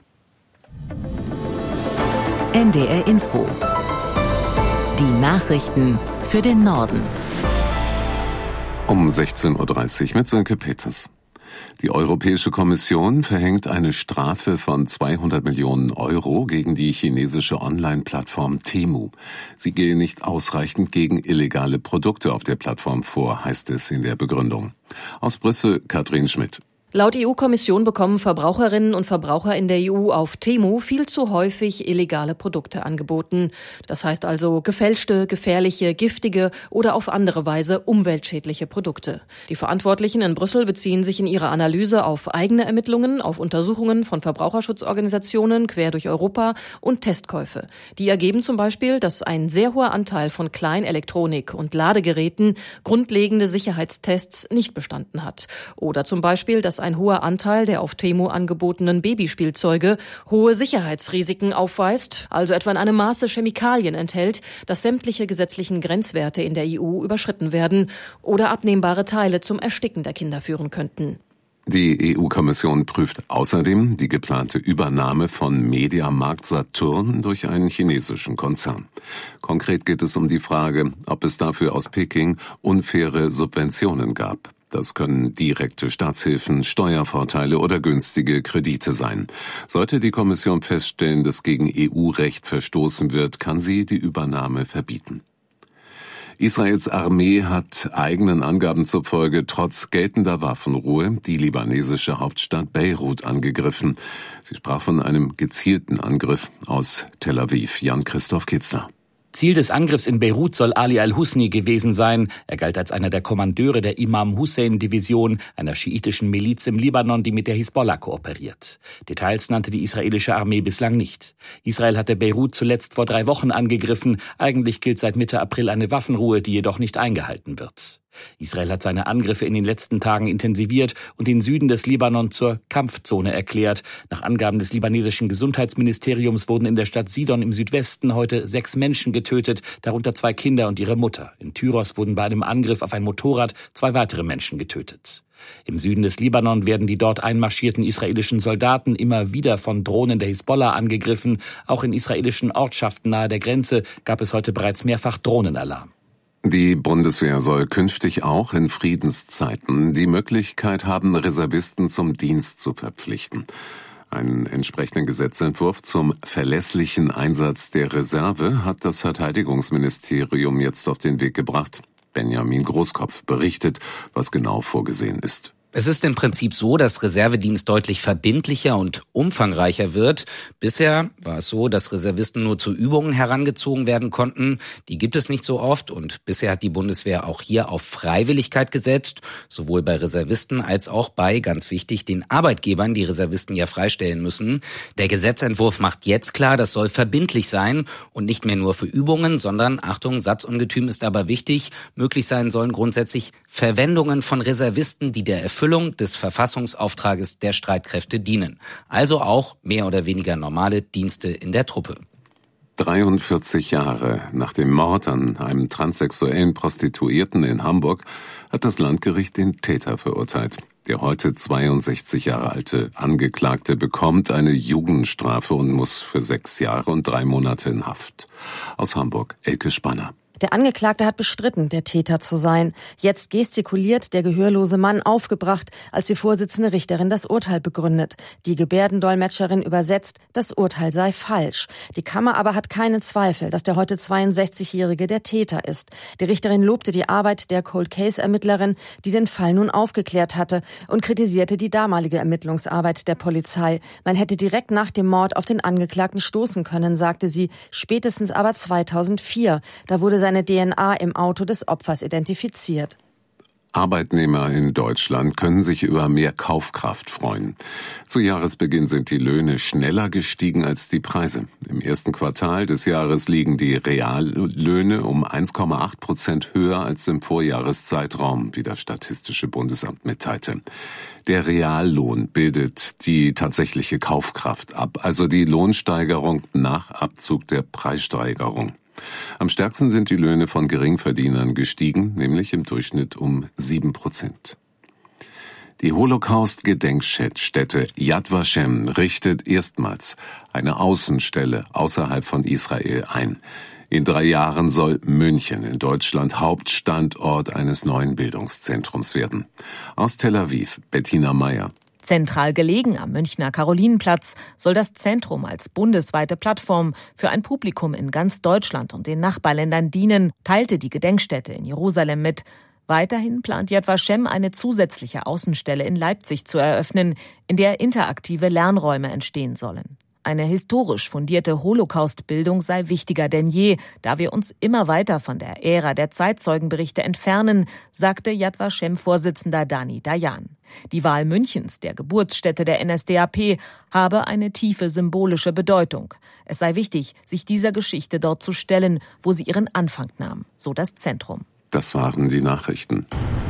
S1: NDR Info. Die Nachrichten für den Norden.
S2: Um 16.30 Uhr mit Sönke Peters. Die Europäische Kommission verhängt eine Strafe von 200 Millionen Euro gegen die chinesische Online-Plattform Temu. Sie gehe nicht ausreichend gegen illegale Produkte auf der Plattform vor, heißt es in der Begründung. Aus Brüssel, Katrin Schmidt.
S21: Laut EU-Kommission bekommen Verbraucherinnen und Verbraucher in der EU auf Temu viel zu häufig illegale Produkte angeboten. Das heißt also gefälschte, gefährliche, giftige oder auf andere Weise umweltschädliche Produkte. Die Verantwortlichen in Brüssel beziehen sich in ihrer Analyse auf eigene Ermittlungen, auf Untersuchungen von Verbraucherschutzorganisationen quer durch Europa und Testkäufe. Die ergeben zum Beispiel, dass ein sehr hoher Anteil von Kleinelektronik und Ladegeräten grundlegende Sicherheitstests nicht bestanden hat. Oder zum Beispiel, dass ein hoher Anteil der auf Temu angebotenen Babyspielzeuge hohe Sicherheitsrisiken aufweist, also etwa in einem Maße Chemikalien enthält, dass sämtliche gesetzlichen Grenzwerte in der EU überschritten werden oder abnehmbare Teile zum Ersticken der Kinder führen könnten.
S2: Die EU-Kommission prüft außerdem die geplante Übernahme von Mediamarkt Saturn durch einen chinesischen Konzern. Konkret geht es um die Frage, ob es dafür aus Peking unfaire Subventionen gab. Das können direkte Staatshilfen, Steuervorteile oder günstige Kredite sein. Sollte die Kommission feststellen, dass gegen EU-Recht verstoßen wird, kann sie die Übernahme verbieten. Israels Armee hat eigenen Angaben zufolge trotz geltender Waffenruhe die libanesische Hauptstadt Beirut angegriffen. Sie sprach von einem gezielten Angriff aus Tel Aviv. Jan-Christoph Kitzler.
S22: Ziel des Angriffs in Beirut soll Ali al-Husni gewesen sein. Er galt als einer der Kommandeure der Imam-Hussein-Division, einer schiitischen Miliz im Libanon, die mit der Hisbollah kooperiert. Details nannte die israelische Armee bislang nicht. Israel hatte Beirut zuletzt vor 3 Wochen angegriffen. Eigentlich gilt seit Mitte April eine Waffenruhe, die jedoch nicht eingehalten wird. Israel hat seine Angriffe in den letzten Tagen intensiviert und den Süden des Libanon zur Kampfzone erklärt. Nach Angaben des libanesischen Gesundheitsministeriums wurden in der Stadt Sidon im Südwesten heute 6 Menschen getötet, darunter 2 Kinder und ihre Mutter. In Tyros wurden bei einem Angriff auf ein Motorrad 2 weitere Menschen getötet. Im Süden des Libanon werden die dort einmarschierten israelischen Soldaten immer wieder von Drohnen der Hisbollah angegriffen. Auch in israelischen Ortschaften nahe der Grenze gab es heute bereits mehrfach Drohnenalarm.
S2: Die Bundeswehr soll künftig auch in Friedenszeiten die Möglichkeit haben, Reservisten zum Dienst zu verpflichten. Einen entsprechenden Gesetzentwurf zum verlässlichen Einsatz der Reserve hat das Verteidigungsministerium jetzt auf den Weg gebracht. Benjamin Großkopf berichtet, was genau vorgesehen ist.
S23: Es ist im Prinzip so, dass Reservedienst deutlich verbindlicher und umfangreicher wird. Bisher war es so, dass Reservisten nur zu Übungen herangezogen werden konnten. Die gibt es nicht so oft und bisher hat die Bundeswehr auch hier auf Freiwilligkeit gesetzt, sowohl bei Reservisten als auch bei, ganz wichtig, den Arbeitgebern, die Reservisten ja freistellen müssen. Der Gesetzentwurf macht jetzt klar, das soll verbindlich sein und nicht mehr nur für Übungen, sondern, Achtung, Satzungetüm ist aber wichtig, möglich sein sollen grundsätzlich Verwendungen von Reservisten, die der Erfüllung des Verfassungsauftrages der Streitkräfte dienen. Also auch mehr oder weniger normale Dienste in der Truppe.
S2: 43 Jahre nach dem Mord an einem transsexuellen Prostituierten in Hamburg hat das Landgericht den Täter verurteilt. Der heute 62 Jahre alte Angeklagte bekommt eine Jugendstrafe und muss für 6 Jahre und 3 Monate in Haft. Aus Hamburg, Elke Spanner.
S21: Der Angeklagte hat bestritten, der Täter zu sein. Jetzt gestikuliert der gehörlose Mann aufgebracht, als die Vorsitzende Richterin das Urteil begründet. Die Gebärdendolmetscherin übersetzt, das Urteil sei falsch. Die Kammer aber hat keine Zweifel, dass der heute 62-Jährige der Täter ist. Die Richterin lobte die Arbeit der Cold-Case-Ermittlerin, die den Fall nun aufgeklärt hatte, und kritisierte die damalige Ermittlungsarbeit der Polizei. Man hätte direkt nach dem Mord auf den Angeklagten stoßen können, sagte sie, spätestens aber 2004. Da wurde seine DNA im Auto des Opfers identifiziert.
S2: Arbeitnehmer in Deutschland können sich über mehr Kaufkraft freuen. Zu Jahresbeginn sind die Löhne schneller gestiegen als die Preise. Im ersten Quartal des Jahres liegen die Reallöhne um 1,8% höher als im Vorjahreszeitraum, wie das Statistische Bundesamt mitteilte. Der Reallohn bildet die tatsächliche Kaufkraft ab, also die Lohnsteigerung nach Abzug der Preissteigerung. Am stärksten sind die Löhne von Geringverdienern gestiegen, nämlich im Durchschnitt um 7%. Die Holocaust-Gedenkstätte Yad Vashem richtet erstmals eine Außenstelle außerhalb von Israel ein. In 3 Jahren soll München in Deutschland Hauptstandort eines neuen Bildungszentrums werden. Aus Tel Aviv, Bettina Meyer.
S7: Zentral gelegen am Münchner Karolinenplatz soll das Zentrum als bundesweite Plattform für ein Publikum in ganz Deutschland und den Nachbarländern dienen, teilte die Gedenkstätte in Jerusalem mit. Weiterhin plant Yad Vashem eine zusätzliche Außenstelle in Leipzig zu eröffnen, in der interaktive Lernräume entstehen sollen. Eine historisch fundierte Holocaust-Bildung sei wichtiger denn je, da wir uns immer weiter von der Ära der Zeitzeugenberichte entfernen, sagte Yad Vashem-Vorsitzender Dani Dayan. Die Wahl Münchens, der Geburtsstätte der NSDAP, habe eine tiefe symbolische Bedeutung. Es sei wichtig, sich dieser Geschichte dort zu stellen, wo sie ihren Anfang nahm, so das Zentrum.
S2: Das waren die Nachrichten.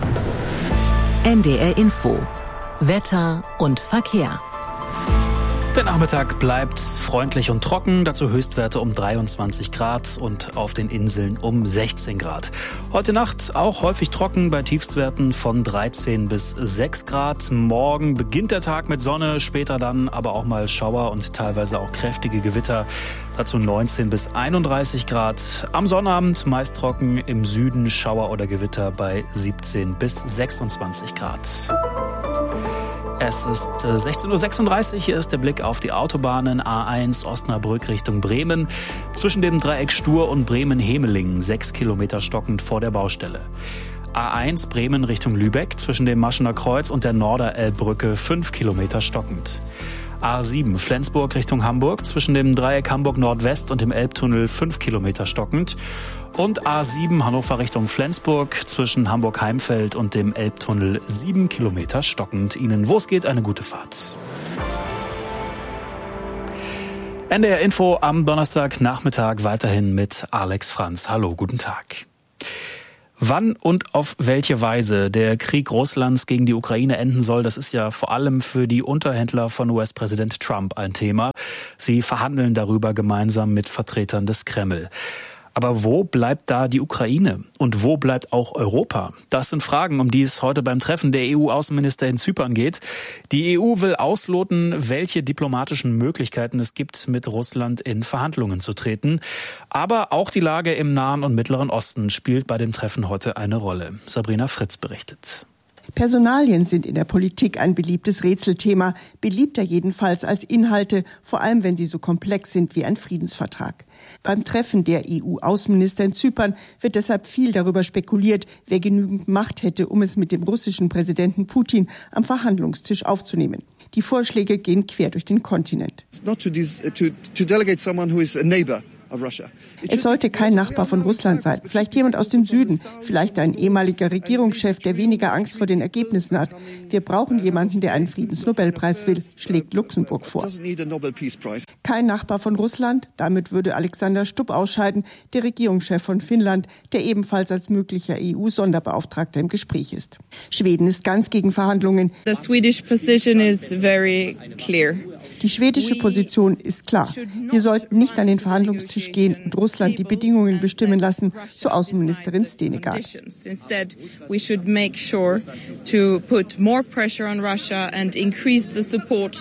S1: NDR Info. Wetter und Verkehr.
S6: Der Nachmittag bleibt freundlich und trocken, dazu Höchstwerte um 23 Grad und auf den Inseln um 16 Grad. Heute Nacht auch häufig trocken bei Tiefstwerten von 13 bis 6 Grad. Morgen beginnt der Tag mit Sonne, später dann aber auch mal Schauer und teilweise auch kräftige Gewitter. Dazu 19 bis 31 Grad. Am Sonnabend meist trocken, im Süden Schauer oder Gewitter bei 17 bis 26 Grad. Es ist 16:36 Uhr, hier ist der Blick auf die Autobahnen A1 Osnabrück Richtung Bremen. Zwischen dem Dreieck Stur und Bremen-Hemelingen 6 Kilometer stockend vor der Baustelle. A1 Bremen Richtung Lübeck zwischen dem Maschener Kreuz und der Norderelbbrücke 5 Kilometer stockend. A7 Flensburg Richtung Hamburg zwischen dem Dreieck Hamburg Nordwest und dem Elbtunnel 5 Kilometer stockend. Und A7 Hannover Richtung Flensburg zwischen Hamburg-Heimfeld und dem Elbtunnel 7 Kilometer stockend. Ihnen, wo es geht, eine gute Fahrt. NDR Info am Donnerstagnachmittag weiterhin mit Alex Franz. Hallo, guten Tag. Wann und auf welche Weise der Krieg Russlands gegen die Ukraine enden soll, das ist ja vor allem für die Unterhändler von US-Präsident Trump ein Thema. Sie verhandeln darüber gemeinsam mit Vertretern des Kreml. Aber wo bleibt da die Ukraine? Und wo bleibt auch Europa? Das sind Fragen, um die es heute beim Treffen der EU-Außenminister in Zypern geht. Die EU will ausloten, welche diplomatischen Möglichkeiten es gibt, mit Russland in Verhandlungen zu treten. Aber auch die Lage im Nahen und Mittleren Osten spielt bei dem Treffen heute eine Rolle. Sabrina Fritz berichtet.
S3: Personalien sind in der Politik ein beliebtes Rätselthema, beliebter jedenfalls als Inhalte, vor allem wenn sie so komplex sind wie ein Friedensvertrag. Beim Treffen der EU-Außenminister in Zypern wird deshalb viel darüber spekuliert, wer genügend Macht hätte, um es mit dem russischen Präsidenten Putin am Verhandlungstisch aufzunehmen. Die Vorschläge gehen quer durch den Kontinent. Es sollte kein Nachbar von Russland sein, vielleicht jemand aus dem Süden, vielleicht ein ehemaliger Regierungschef, der weniger Angst vor den Ergebnissen hat. Wir brauchen jemanden, der einen Friedensnobelpreis will, schlägt Luxemburg vor. Kein Nachbar von Russland, damit würde Alexander Stubb ausscheiden, der Regierungschef von Finnland, der ebenfalls als möglicher EU-Sonderbeauftragter im Gespräch ist. Schweden ist ganz gegen Verhandlungen.
S4: The Swedish position is very clear.
S3: Die schwedische Position ist klar. Wir sollten nicht an den Verhandlungstisch gehen und Russland die Bedingungen bestimmen lassen, so Außenministerin Stenegard.
S4: Instead, we should make sure to put more pressure on Russia and increase the support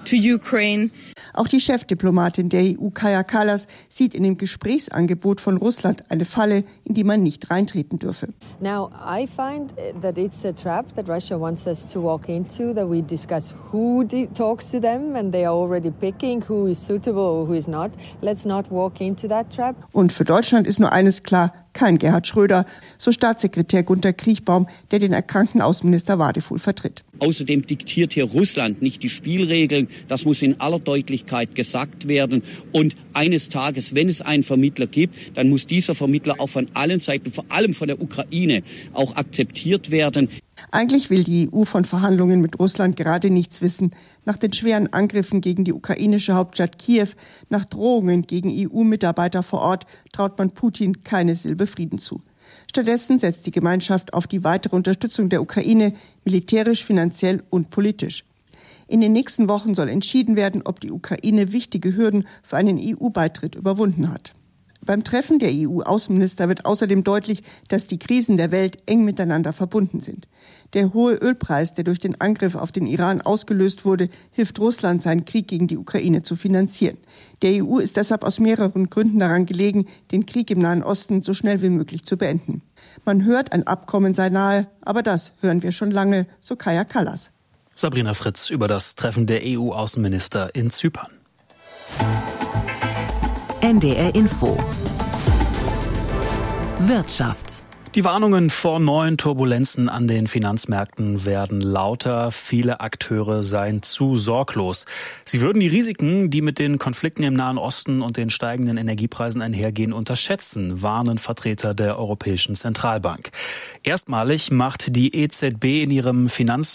S4: to Ukraine.
S3: Auch die Chefdiplomatin der EU, Kaja Kallas, sieht in dem Gesprächsangebot von Russland eine Falle, in die man nicht reintreten dürfe.
S5: Now, I find that it's a trap that Russia wants us to walk into, that we discuss who talks to them and they are already picking who is suitable or who is not. Let's not walk into that trap.
S3: Und für Deutschland ist nur eines klar, kein Gerhard Schröder, so Staatssekretär Gunter Kriechbaum, der den erkrankten Außenminister Wadefuhl vertritt.
S8: Außerdem diktiert hier Russland nicht die Spielregeln. Das muss in aller Deutlichkeit gesagt werden. Und eines Tages, wenn es einen Vermittler gibt, dann muss dieser Vermittler auch von allen Seiten, vor allem von der Ukraine, auch akzeptiert werden.
S3: Eigentlich will die EU von Verhandlungen mit Russland gerade nichts wissen. Nach den schweren Angriffen gegen die ukrainische Hauptstadt Kiew, nach Drohungen gegen EU-Mitarbeiter vor Ort, traut man Putin keine Silbe Frieden zu. Stattdessen setzt die Gemeinschaft auf die weitere Unterstützung der Ukraine, militärisch, finanziell und politisch. In den nächsten Wochen soll entschieden werden, ob die Ukraine wichtige Hürden für einen EU-Beitritt überwunden hat. Beim Treffen der EU-Außenminister wird außerdem deutlich, dass die Krisen der Welt eng miteinander verbunden sind. Der hohe Ölpreis, der durch den Angriff auf den Iran ausgelöst wurde, hilft Russland, seinen Krieg gegen die Ukraine zu finanzieren. Der EU ist deshalb aus mehreren Gründen daran gelegen, den Krieg im Nahen Osten so schnell wie möglich zu beenden. Man hört, ein Abkommen sei nahe, aber das hören wir schon lange, so Kaja Kallas.
S6: Sabrina Fritz über das Treffen der EU-Außenminister in Zypern.
S1: NDR Info. Wirtschaft.
S6: Die Warnungen vor neuen Turbulenzen an den Finanzmärkten werden lauter. Viele Akteure seien zu sorglos. Sie würden die Risiken, die mit den Konflikten im Nahen Osten und den steigenden Energiepreisen einhergehen, unterschätzen, warnen Vertreter der Europäischen Zentralbank. Erstmalig macht die EZB in ihrem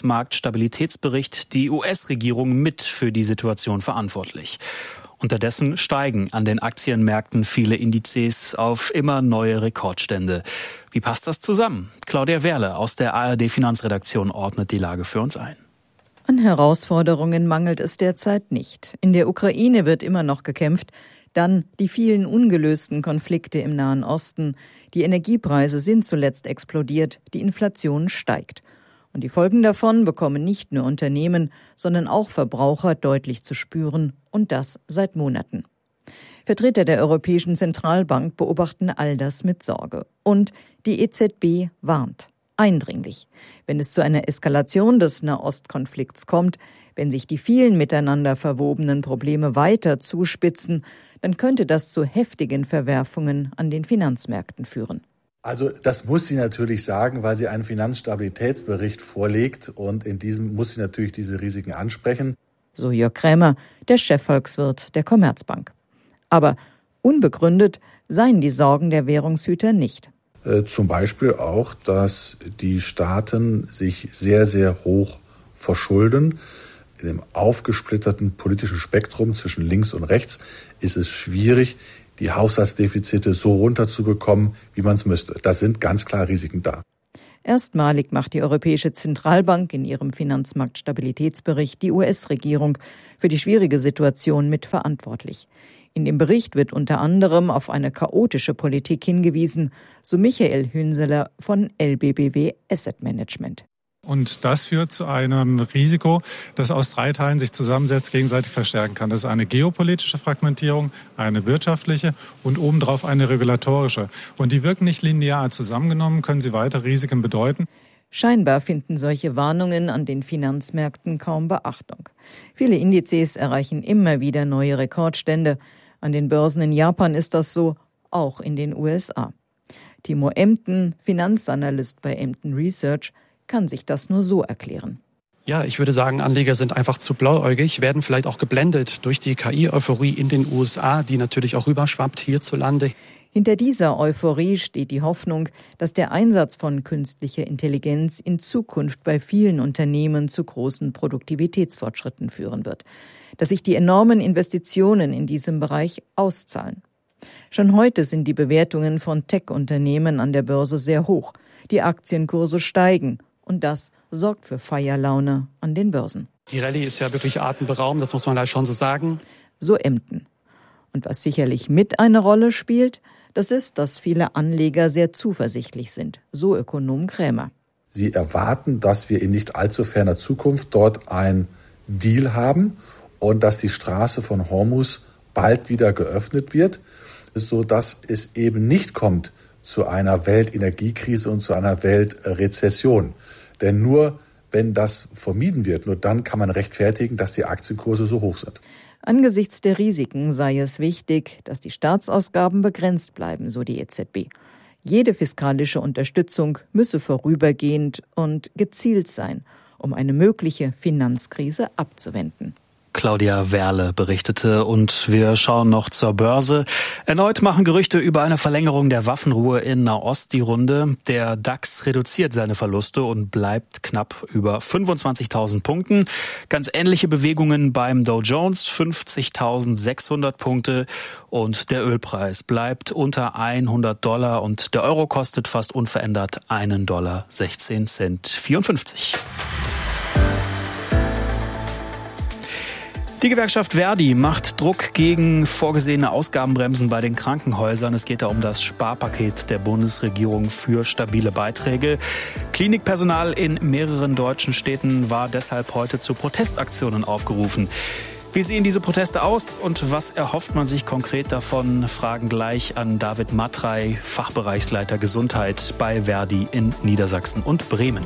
S6: Finanzmarktstabilitätsbericht die US-Regierung mit für die Situation verantwortlich. Unterdessen steigen an den Aktienmärkten viele Indizes auf immer neue Rekordstände. Wie passt das zusammen? Claudia Werle aus der ARD-Finanzredaktion ordnet die Lage für uns ein.
S9: An Herausforderungen mangelt es derzeit nicht. In der Ukraine wird immer noch gekämpft. Dann die vielen ungelösten Konflikte im Nahen Osten. Die Energiepreise sind zuletzt explodiert. Die Inflation steigt. Und die Folgen davon bekommen nicht nur Unternehmen, sondern auch Verbraucher deutlich zu spüren, und das seit Monaten. Vertreter der Europäischen Zentralbank beobachten all das mit Sorge. Und die EZB warnt eindringlich. Wenn es zu einer Eskalation des Nahostkonflikts kommt, wenn sich die vielen miteinander verwobenen Probleme weiter zuspitzen, dann könnte das zu heftigen Verwerfungen an den Finanzmärkten führen.
S24: Also das muss sie natürlich sagen, weil sie einen Finanzstabilitätsbericht vorlegt und in diesem muss sie natürlich diese Risiken ansprechen.
S9: So Jörg Krämer, der Chefvolkswirt der Commerzbank. Aber unbegründet seien die Sorgen der Währungshüter nicht.
S24: Zum Beispiel auch, dass die Staaten sich sehr, sehr hoch verschulden. In dem aufgesplitterten politischen Spektrum zwischen links und rechts ist es schwierig, die Haushaltsdefizite so runterzubekommen, wie man es müsste. Da sind ganz klar Risiken da.
S9: Erstmalig macht die Europäische Zentralbank in ihrem Finanzmarktstabilitätsbericht die US-Regierung für die schwierige Situation mitverantwortlich. In dem Bericht wird unter anderem auf eine chaotische Politik hingewiesen, so Michael Hünseler von LBBW Asset Management.
S25: Und das führt zu einem Risiko, das aus 3 Teilen sich zusammensetzt, gegenseitig verstärken kann. Das ist eine geopolitische Fragmentierung, eine wirtschaftliche und obendrauf eine regulatorische. Und die wirken nicht linear. Zusammengenommen können sie weitere Risiken bedeuten.
S9: Scheinbar finden solche Warnungen an den Finanzmärkten kaum Beachtung. Viele Indizes erreichen immer wieder neue Rekordstände. An den Börsen in Japan ist das so, auch in den USA. Timo Emden, Finanzanalyst bei Emden Research, kann sich das nur so erklären.
S26: Ja, ich würde sagen, Anleger sind einfach zu blauäugig, werden vielleicht auch geblendet durch die KI-Euphorie in den USA, die natürlich auch rüberschwappt hierzulande.
S9: Hinter dieser Euphorie steht die Hoffnung, dass der Einsatz von künstlicher Intelligenz in Zukunft bei vielen Unternehmen zu großen Produktivitätsfortschritten führen wird, dass sich die enormen Investitionen in diesem Bereich auszahlen. Schon heute sind die Bewertungen von Tech-Unternehmen an der Börse sehr hoch. Die Aktienkurse steigen. Und das sorgt für Feierlaune an den Börsen.
S26: Die Rallye ist ja wirklich atemberaubend, das muss man da schon so sagen.
S9: So Emden. Und was sicherlich mit eine Rolle spielt, das ist, dass viele Anleger sehr zuversichtlich sind, so Ökonom Krämer.
S24: Sie erwarten, dass wir in nicht allzu ferner Zukunft dort ein Deal haben und dass die Straße von Hormuz bald wieder geöffnet wird, sodass es eben nicht kommt zu einer Weltenergiekrise und zu einer Weltrezession. Denn nur wenn das vermieden wird, nur dann kann man rechtfertigen, dass die Aktienkurse so hoch sind.
S9: Angesichts der Risiken sei es wichtig, dass die Staatsausgaben begrenzt bleiben, so die EZB. Jede fiskalische Unterstützung müsse vorübergehend und gezielt sein, um eine mögliche Finanzkrise abzuwenden.
S6: Claudia Werle berichtete und wir schauen noch zur Börse. Erneut machen Gerüchte über eine Verlängerung der Waffenruhe in Nahost die Runde. Der DAX reduziert seine Verluste und bleibt knapp über 25.000 Punkten. Ganz ähnliche Bewegungen beim Dow Jones, 50.600 Punkte und der Ölpreis bleibt unter $100 und der Euro kostet fast unverändert $1,1654. Die Gewerkschaft Verdi macht Druck gegen vorgesehene Ausgabenbremsen bei den Krankenhäusern. Es geht da um das Sparpaket der Bundesregierung für stabile Beiträge. Klinikpersonal in mehreren deutschen Städten war deshalb heute zu Protestaktionen aufgerufen. Wie sehen diese Proteste aus und was erhofft man sich konkret davon? Fragen gleich an David Matrey, Fachbereichsleiter Gesundheit bei Verdi in Niedersachsen und Bremen.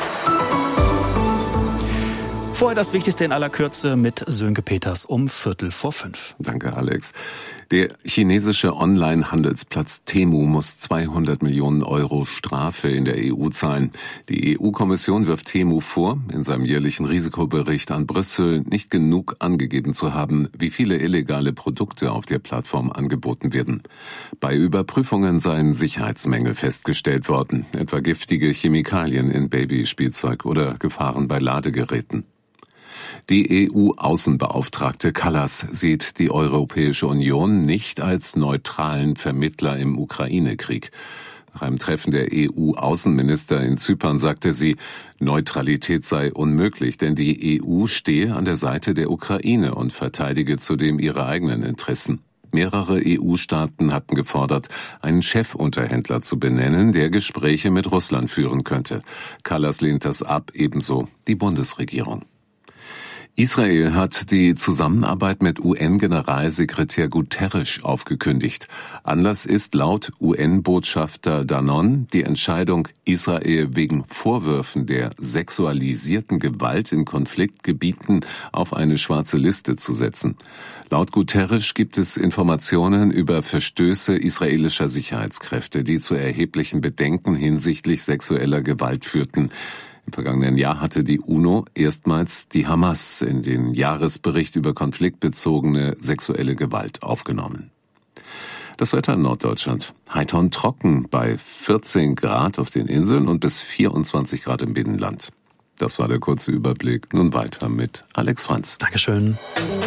S6: Vorher das Wichtigste in aller Kürze mit Sönke Peters um 4:45.
S2: Danke, Alex. Der chinesische Online-Handelsplatz Temu muss 200 Millionen Euro Strafe in der EU zahlen. Die EU-Kommission wirft Temu vor, in seinem jährlichen Risikobericht an Brüssel nicht genug angegeben zu haben, wie viele illegale Produkte auf der Plattform angeboten werden. Bei Überprüfungen seien Sicherheitsmängel festgestellt worden, etwa giftige Chemikalien in Babyspielzeug oder Gefahren bei Ladegeräten. Die EU-Außenbeauftragte Kallas sieht die Europäische Union nicht als neutralen Vermittler im Ukraine-Krieg. Nach einem Treffen der EU-Außenminister in Zypern sagte sie, Neutralität sei unmöglich, denn die EU stehe an der Seite der Ukraine und verteidige zudem ihre eigenen Interessen. Mehrere EU-Staaten hatten gefordert, einen Chefunterhändler zu benennen, der Gespräche mit Russland führen könnte. Kallas lehnt das ab, ebenso die Bundesregierung. Israel hat die Zusammenarbeit mit UN-Generalsekretär Guterres aufgekündigt. Anlass ist laut UN-Botschafter Danon die Entscheidung, Israel wegen Vorwürfen der sexualisierten Gewalt in Konfliktgebieten auf eine schwarze Liste zu setzen. Laut Guterres gibt es Informationen über Verstöße israelischer Sicherheitskräfte, die zu erheblichen Bedenken hinsichtlich sexueller Gewalt führten. Im vergangenen Jahr hatte die UNO erstmals die Hamas in den Jahresbericht über konfliktbezogene sexuelle Gewalt aufgenommen. Das Wetter in Norddeutschland. Heiter und trocken bei 14 Grad auf den Inseln und bis 24 Grad im Binnenland. Das war der kurze Überblick. Nun weiter mit Alex Franz.
S6: Dankeschön.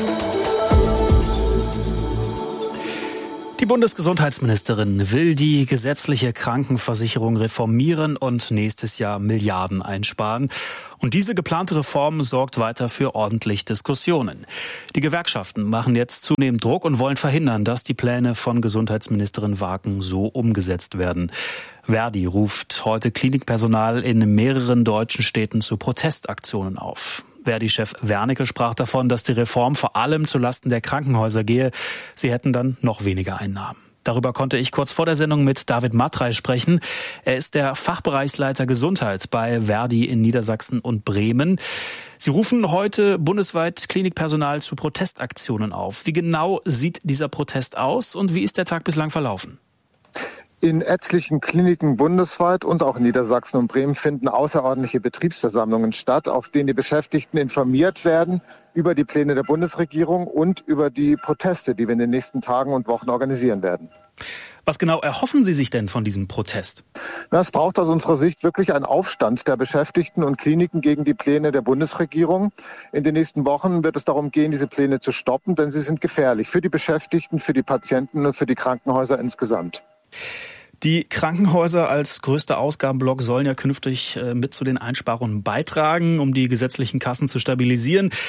S6: Die Bundesgesundheitsministerin will die gesetzliche Krankenversicherung reformieren und nächstes Jahr Milliarden einsparen. Und diese geplante Reform sorgt weiter für ordentlich Diskussionen. Die Gewerkschaften machen jetzt zunehmend Druck und wollen verhindern, dass die Pläne von Gesundheitsministerin Wagen so umgesetzt werden. Verdi ruft heute Klinikpersonal in mehreren deutschen Städten zu Protestaktionen auf. Verdi-Chef Wernicke sprach davon, dass die Reform vor allem zulasten der Krankenhäuser gehe. Sie hätten dann noch weniger Einnahmen. Darüber konnte ich kurz vor der Sendung mit David Matrey sprechen. Er ist der Fachbereichsleiter Gesundheit bei Verdi in Niedersachsen und Bremen. Sie rufen heute bundesweit Klinikpersonal zu Protestaktionen auf. Wie genau sieht dieser Protest aus und wie ist der Tag bislang verlaufen?
S10: In etlichen Kliniken bundesweit und auch in Niedersachsen und Bremen finden außerordentliche Betriebsversammlungen statt, auf denen die Beschäftigten informiert werden über die Pläne der Bundesregierung und über die Proteste, die wir in den nächsten Tagen und Wochen organisieren werden.
S6: Was genau erhoffen Sie sich denn von diesem Protest?
S10: Es braucht aus unserer Sicht wirklich einen Aufstand der Beschäftigten und Kliniken gegen die Pläne der Bundesregierung. In den nächsten Wochen wird es darum gehen, diese Pläne zu stoppen, denn sie sind gefährlich für die Beschäftigten, für die Patienten und für die Krankenhäuser insgesamt.
S6: Die Krankenhäuser als größter Ausgabenblock sollen ja künftig mit zu den Einsparungen beitragen, um die gesetzlichen Kassen zu stabilisieren.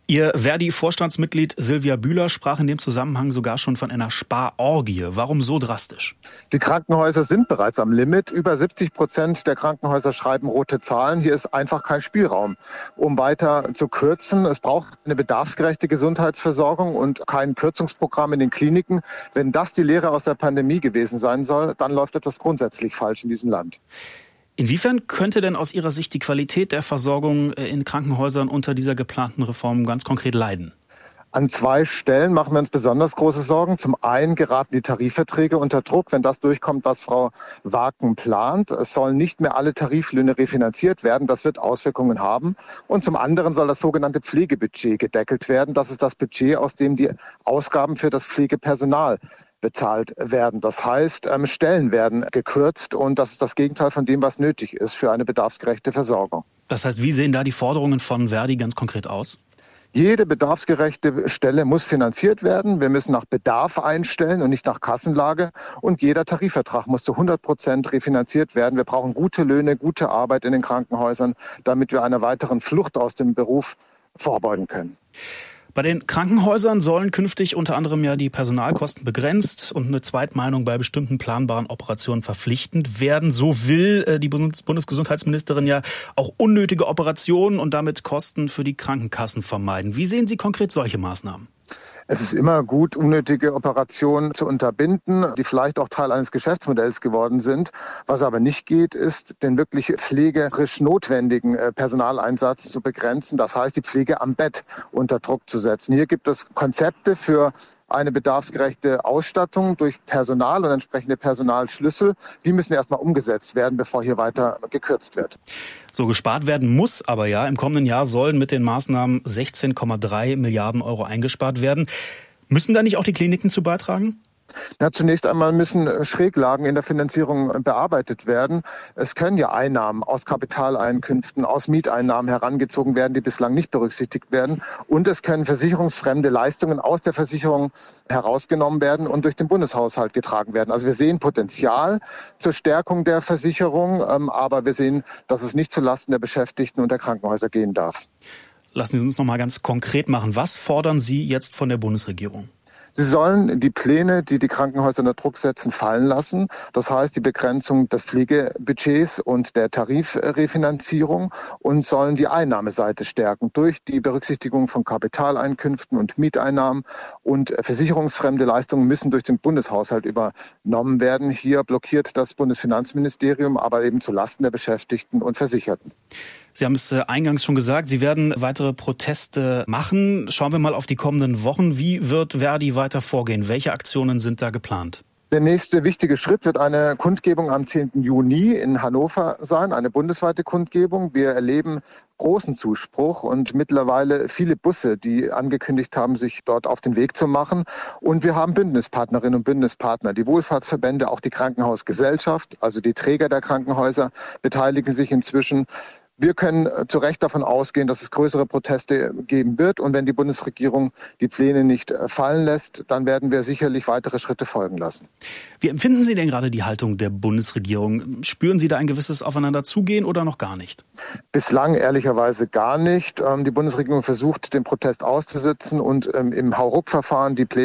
S6: Ihr Verdi-Vorstandsmitglied Silvia Bühler sprach in dem Zusammenhang sogar schon von einer Sparorgie. Warum so drastisch?
S10: Die Krankenhäuser sind bereits am Limit. Über 70% der Krankenhäuser schreiben rote Zahlen. Hier ist einfach kein Spielraum, um weiter zu kürzen. Es braucht eine bedarfsgerechte Gesundheitsversorgung und kein Kürzungsprogramm in den Kliniken. Wenn das die Lehre aus der Pandemie gewesen sein soll, dann läuft etwas grundsätzlich falsch in diesem Land.
S6: Inwiefern könnte denn aus Ihrer Sicht die Qualität der Versorgung in Krankenhäusern unter dieser geplanten Reform ganz konkret leiden?
S10: An 2 Stellen machen wir uns besonders große Sorgen. Zum einen geraten die Tarifverträge unter Druck, wenn das durchkommt, was Frau Waken plant. Es sollen nicht mehr alle Tariflöhne refinanziert werden. Das wird Auswirkungen haben. Und zum anderen soll das sogenannte Pflegebudget gedeckelt werden. Das ist das Budget, aus dem die Ausgaben für das Pflegepersonal bezahlt werden. Das heißt, Stellen werden gekürzt und das ist das Gegenteil von dem, was nötig ist für eine bedarfsgerechte Versorgung.
S6: Das heißt, wie sehen da die Forderungen von Verdi ganz konkret aus?
S10: Jede bedarfsgerechte Stelle muss finanziert werden. Wir müssen nach Bedarf einstellen und nicht nach Kassenlage. Und jeder Tarifvertrag muss zu 100% refinanziert werden. Wir brauchen gute Löhne, gute Arbeit in den Krankenhäusern, damit wir einer weiteren Flucht aus dem Beruf vorbeugen können.
S6: Bei den Krankenhäusern sollen künftig unter anderem ja die Personalkosten begrenzt und eine Zweitmeinung bei bestimmten planbaren Operationen verpflichtend werden. So will die Bundesgesundheitsministerin ja auch unnötige Operationen und damit Kosten für die Krankenkassen vermeiden. Wie sehen Sie konkret solche Maßnahmen?
S10: Es ist immer gut, unnötige Operationen zu unterbinden, die vielleicht auch Teil eines Geschäftsmodells geworden sind. Was aber nicht geht, ist, den wirklich pflegerisch notwendigen Personaleinsatz zu begrenzen. Das heißt, die Pflege am Bett unter Druck zu setzen. Hier gibt es Konzepte für eine bedarfsgerechte Ausstattung durch Personal und entsprechende Personalschlüssel. Die müssen erstmal umgesetzt werden, bevor hier weiter gekürzt wird.
S6: So gespart werden muss aber ja. Im kommenden Jahr sollen mit den Maßnahmen 16,3 Milliarden Euro eingespart werden. Müssen da nicht auch die Kliniken zu beitragen?
S10: Na, zunächst einmal müssen Schräglagen in der Finanzierung bearbeitet werden. Es können ja Einnahmen aus Kapitaleinkünften, aus Mieteinnahmen herangezogen werden, die bislang nicht berücksichtigt werden. Und es können versicherungsfremde Leistungen aus der Versicherung herausgenommen werden und durch den Bundeshaushalt getragen werden. Also wir sehen Potenzial zur Stärkung der Versicherung, aber wir sehen, dass es nicht zulasten der Beschäftigten und der Krankenhäuser gehen darf.
S6: Lassen Sie uns noch mal ganz konkret machen. Was fordern Sie jetzt von der Bundesregierung?
S10: Sie sollen die Pläne, die die Krankenhäuser unter Druck setzen, fallen lassen. Das heißt, die Begrenzung des Pflegebudgets und der Tarifrefinanzierung und sollen die Einnahmeseite stärken durch die Berücksichtigung von Kapitaleinkünften und Mieteinnahmen und versicherungsfremde Leistungen müssen durch den Bundeshaushalt übernommen werden. Hier blockiert das Bundesfinanzministerium, aber eben zulasten der Beschäftigten und Versicherten.
S6: Sie haben es eingangs schon gesagt, Sie werden weitere Proteste machen. Schauen wir mal auf die kommenden Wochen. Wie wird Verdi weiter vorgehen? Welche Aktionen sind da geplant?
S10: Der nächste wichtige Schritt wird eine Kundgebung am 10. Juni in Hannover sein, eine bundesweite Kundgebung. Wir erleben großen Zuspruch und mittlerweile viele Busse, die angekündigt haben, sich dort auf den Weg zu machen. Und wir haben Bündnispartnerinnen und Bündnispartner, die Wohlfahrtsverbände, auch die Krankenhausgesellschaft, also die Träger der Krankenhäuser, beteiligen sich inzwischen. Wir können zu Recht davon ausgehen, dass es größere Proteste geben wird. Und wenn die Bundesregierung die Pläne nicht fallen lässt, dann werden wir sicherlich weitere Schritte folgen lassen.
S6: Wie empfinden Sie denn gerade die Haltung der Bundesregierung? Spüren Sie da ein gewisses Aufeinanderzugehen oder noch gar nicht?
S10: Bislang ehrlicherweise gar nicht. Die Bundesregierung versucht, den Protest auszusitzen und im Hauruck-Verfahren die Pläne